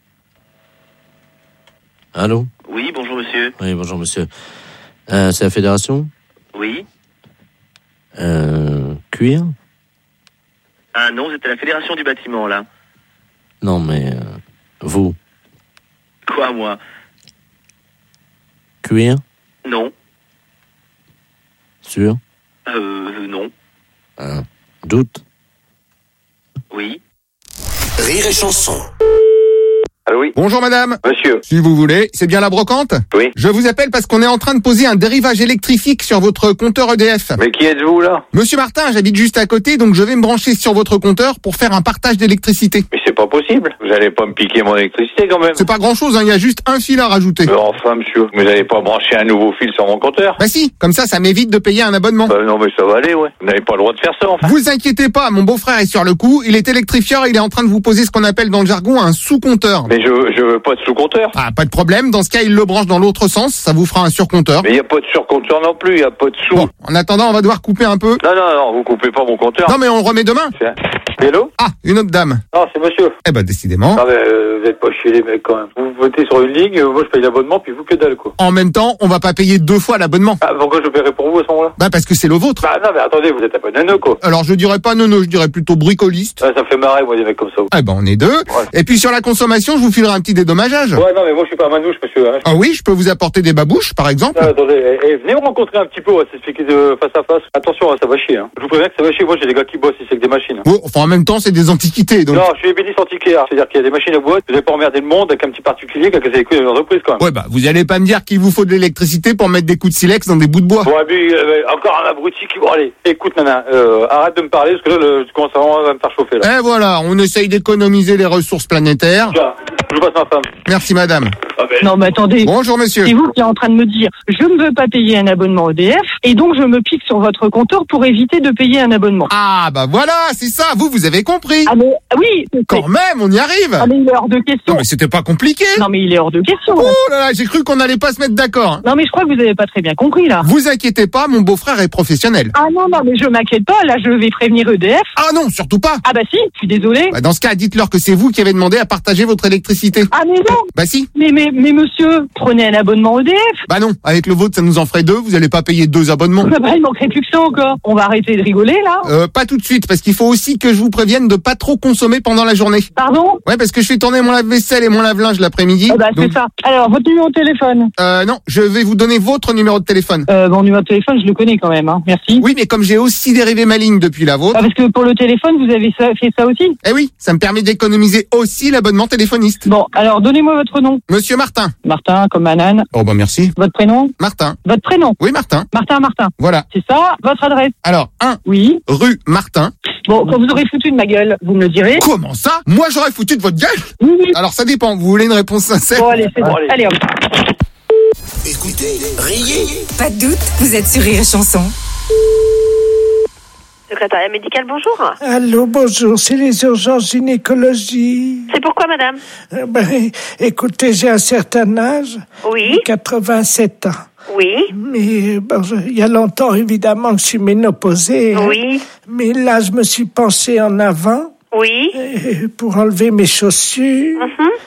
Allô? Oui, bonjour monsieur. Oui, bonjour monsieur. Euh, c'est la fédération? Oui? Euh, cuir? Ah non, vous êtes à la fédération du bâtiment, là. Non, mais euh, vous, Quoi, moi? cuir? Non. Sûr? Euh, non. Un doute? Oui. Rire et chanson. Allô, oui. Bonjour madame. Monsieur. Si vous voulez, c'est bien la brocante? Oui. Je vous appelle parce qu'on est en train de poser un dérivage électrifique sur votre compteur E D F. Mais qui êtes-vous là? Monsieur Martin, j'habite juste à côté, donc je vais me brancher sur votre compteur pour faire un partage d'électricité. Mais c'est pas possible. Vous allez pas me piquer mon électricité quand même. C'est pas grand chose, hein, il y a juste un fil à rajouter. Mais enfin monsieur, vous n'allez pas brancher un nouveau fil sur mon compteur? Bah si, comme ça, ça m'évite de payer un abonnement. Bah non mais ça va aller, ouais. Vous n'avez pas le droit de faire ça enfin. Vous inquiétez pas, mon beau-frère est sur le coup, il est électrifieur, il est en train de vous poser ce qu'on appelle dans le jargon un sous-compteur. Mais je, je veux pas de sous-compteur. Ah, pas de problème, dans ce cas, il le branche dans l'autre sens, ça vous fera un surcompteur. Mais il n'y a pas de surcompteur non plus, il n'y a pas de sous. Bon, en attendant, on va devoir couper un peu. Non, non, non, vous coupez pas mon compteur. Non mais on le remet demain. Hello? Ah, une autre dame. Non, c'est monsieur. Eh ben décidément. Non mais euh, vous êtes pas chez les mecs quand même. Vous votez sur une ligne, euh, moi je paye l'abonnement, puis vous que dalle quoi. En même temps, on va pas payer deux fois l'abonnement. Ah, pourquoi je paierai pour vous à ce moment-là? Bah parce que c'est le vôtre. Bah non mais attendez, vous êtes un peu neuneux quoi. Alors je dirais pas nono, je dirais plutôt bricoliste. Ah, ça me fait marrer moi des mecs comme ça. Eh ben on est deux. Et puis sur la consommation, je vous filerai un petit dédommageage. Ouais, non mais moi je suis pas un manouche monsieur. Hein. Ah oui, je peux vous apporter des babouches par exemple. Ah, attendez, eh, eh, venez me rencontrer un petit peu, on va s'expliquer de face à face. Attention, hein, ça va chier. Hein. Je vous préviens que ça va chier, moi j'ai des gars qui bossent ici avec des machines. Hein. Bon, enfin en même temps, c'est des antiquités donc. Non, je suis ébéniste antiquaire, c'est-à-dire qu'il y a des machines à boîte, vous n'allez pas emmerder le monde avec un petit particulier qui a cassé les couilles de l'entreprise quand même. Ouais bah vous allez pas me dire qu'il vous faut de l'électricité pour mettre des coups de silex dans des bouts de bois. Bon, et puis, euh, encore un abruti qui... Bon, allez, écoute, nana, euh, arrête de me parler, parce que là, le, je commence à me faire chauffer, là. Et voilà, on essaye d'économiser les ressources planétaires. Tiens, je vous passe ma femme. Merci madame. Ah ben... Non, mais attendez. Bonjour monsieur. C'est vous qui êtes en train de me dire, je ne veux pas payer un abonnement E D F, et donc je me pique sur votre compteur pour éviter de payer un abonnement. Ah bah voilà, c'est ça, vous, vous avez compris. Ah mais oui. Quand même, on y arrive. Ah mais il est hors de question. Non mais c'était pas compliqué. Non mais il est hors de question. Oh là là, j'ai cru qu'on allait pas se mettre d'accord. Non mais je crois que vous avez pas très bien compris là. Vous inquiétez pas, mon beau-frère est professionnel. Ah non, non mais je m'inquiète pas, là je vais prévenir E D F. Ah non, surtout pas. Ah bah si, je suis désolé. Bah dans ce cas, dites-leur que c'est vous qui avez demandé à partager votre électricité. Ah mais non. Bah si. Mais, mais mais, mais monsieur, prenez un abonnement E D F. Bah non, avec le vôtre, ça nous en ferait deux, vous allez pas payer deux abonnements. Bah, il manquerait plus que ça encore. On va arrêter de rigoler, là. Euh, pas tout de suite, parce qu'il faut aussi que je vous prévienne de pas trop consommer pendant la journée. Pardon? Ouais, parce que je fais tourner mon lave-vaisselle et mon lave-linge l'après-midi. Ah bah, donc... c'est ça. Alors, votre numéro de téléphone? Euh, non, je vais vous donner votre numéro de téléphone. Euh, mon numéro de téléphone, je le connais quand même, hein. Merci. Oui, mais comme j'ai aussi dérivé ma ligne depuis la vôtre. Ah, parce que pour le téléphone, vous avez ça, fait ça aussi? Eh oui, ça me permet d'économiser aussi l'abonnement téléphoniste. Bon, alors, donnez-moi votre nom. Monsieur Martin. Martin, comme Anane. Oh bah merci. Votre prénom? Martin. Votre prénom? Oui, Martin. Martin, Martin. Voilà. C'est ça, votre adresse? Alors, un. Oui. Rue Martin. Bon, quand vous aurez foutu de ma gueule, vous me le direz. Comment ça? Moi, j'aurais foutu de votre gueule? Oui, oui. Alors, ça dépend. Vous voulez une réponse sincère? Bon, allez, c'est bon. Allez, allez hop. Écoutez, riez. Pas de doute, vous êtes sur Rire et Chanson. Secrétariat médical, bonjour. Allô, bonjour, c'est les urgences gynécologie. C'est pourquoi, madame? Euh, ben, écoutez, j'ai un certain âge. Oui. quatre-vingt-sept ans. Oui. Mais bon, je- il y a longtemps, évidemment, que je suis ménopausée. hein. Oui. Mais là, je me suis penchée en avant Oui. euh, pour enlever mes chaussures. Mhm.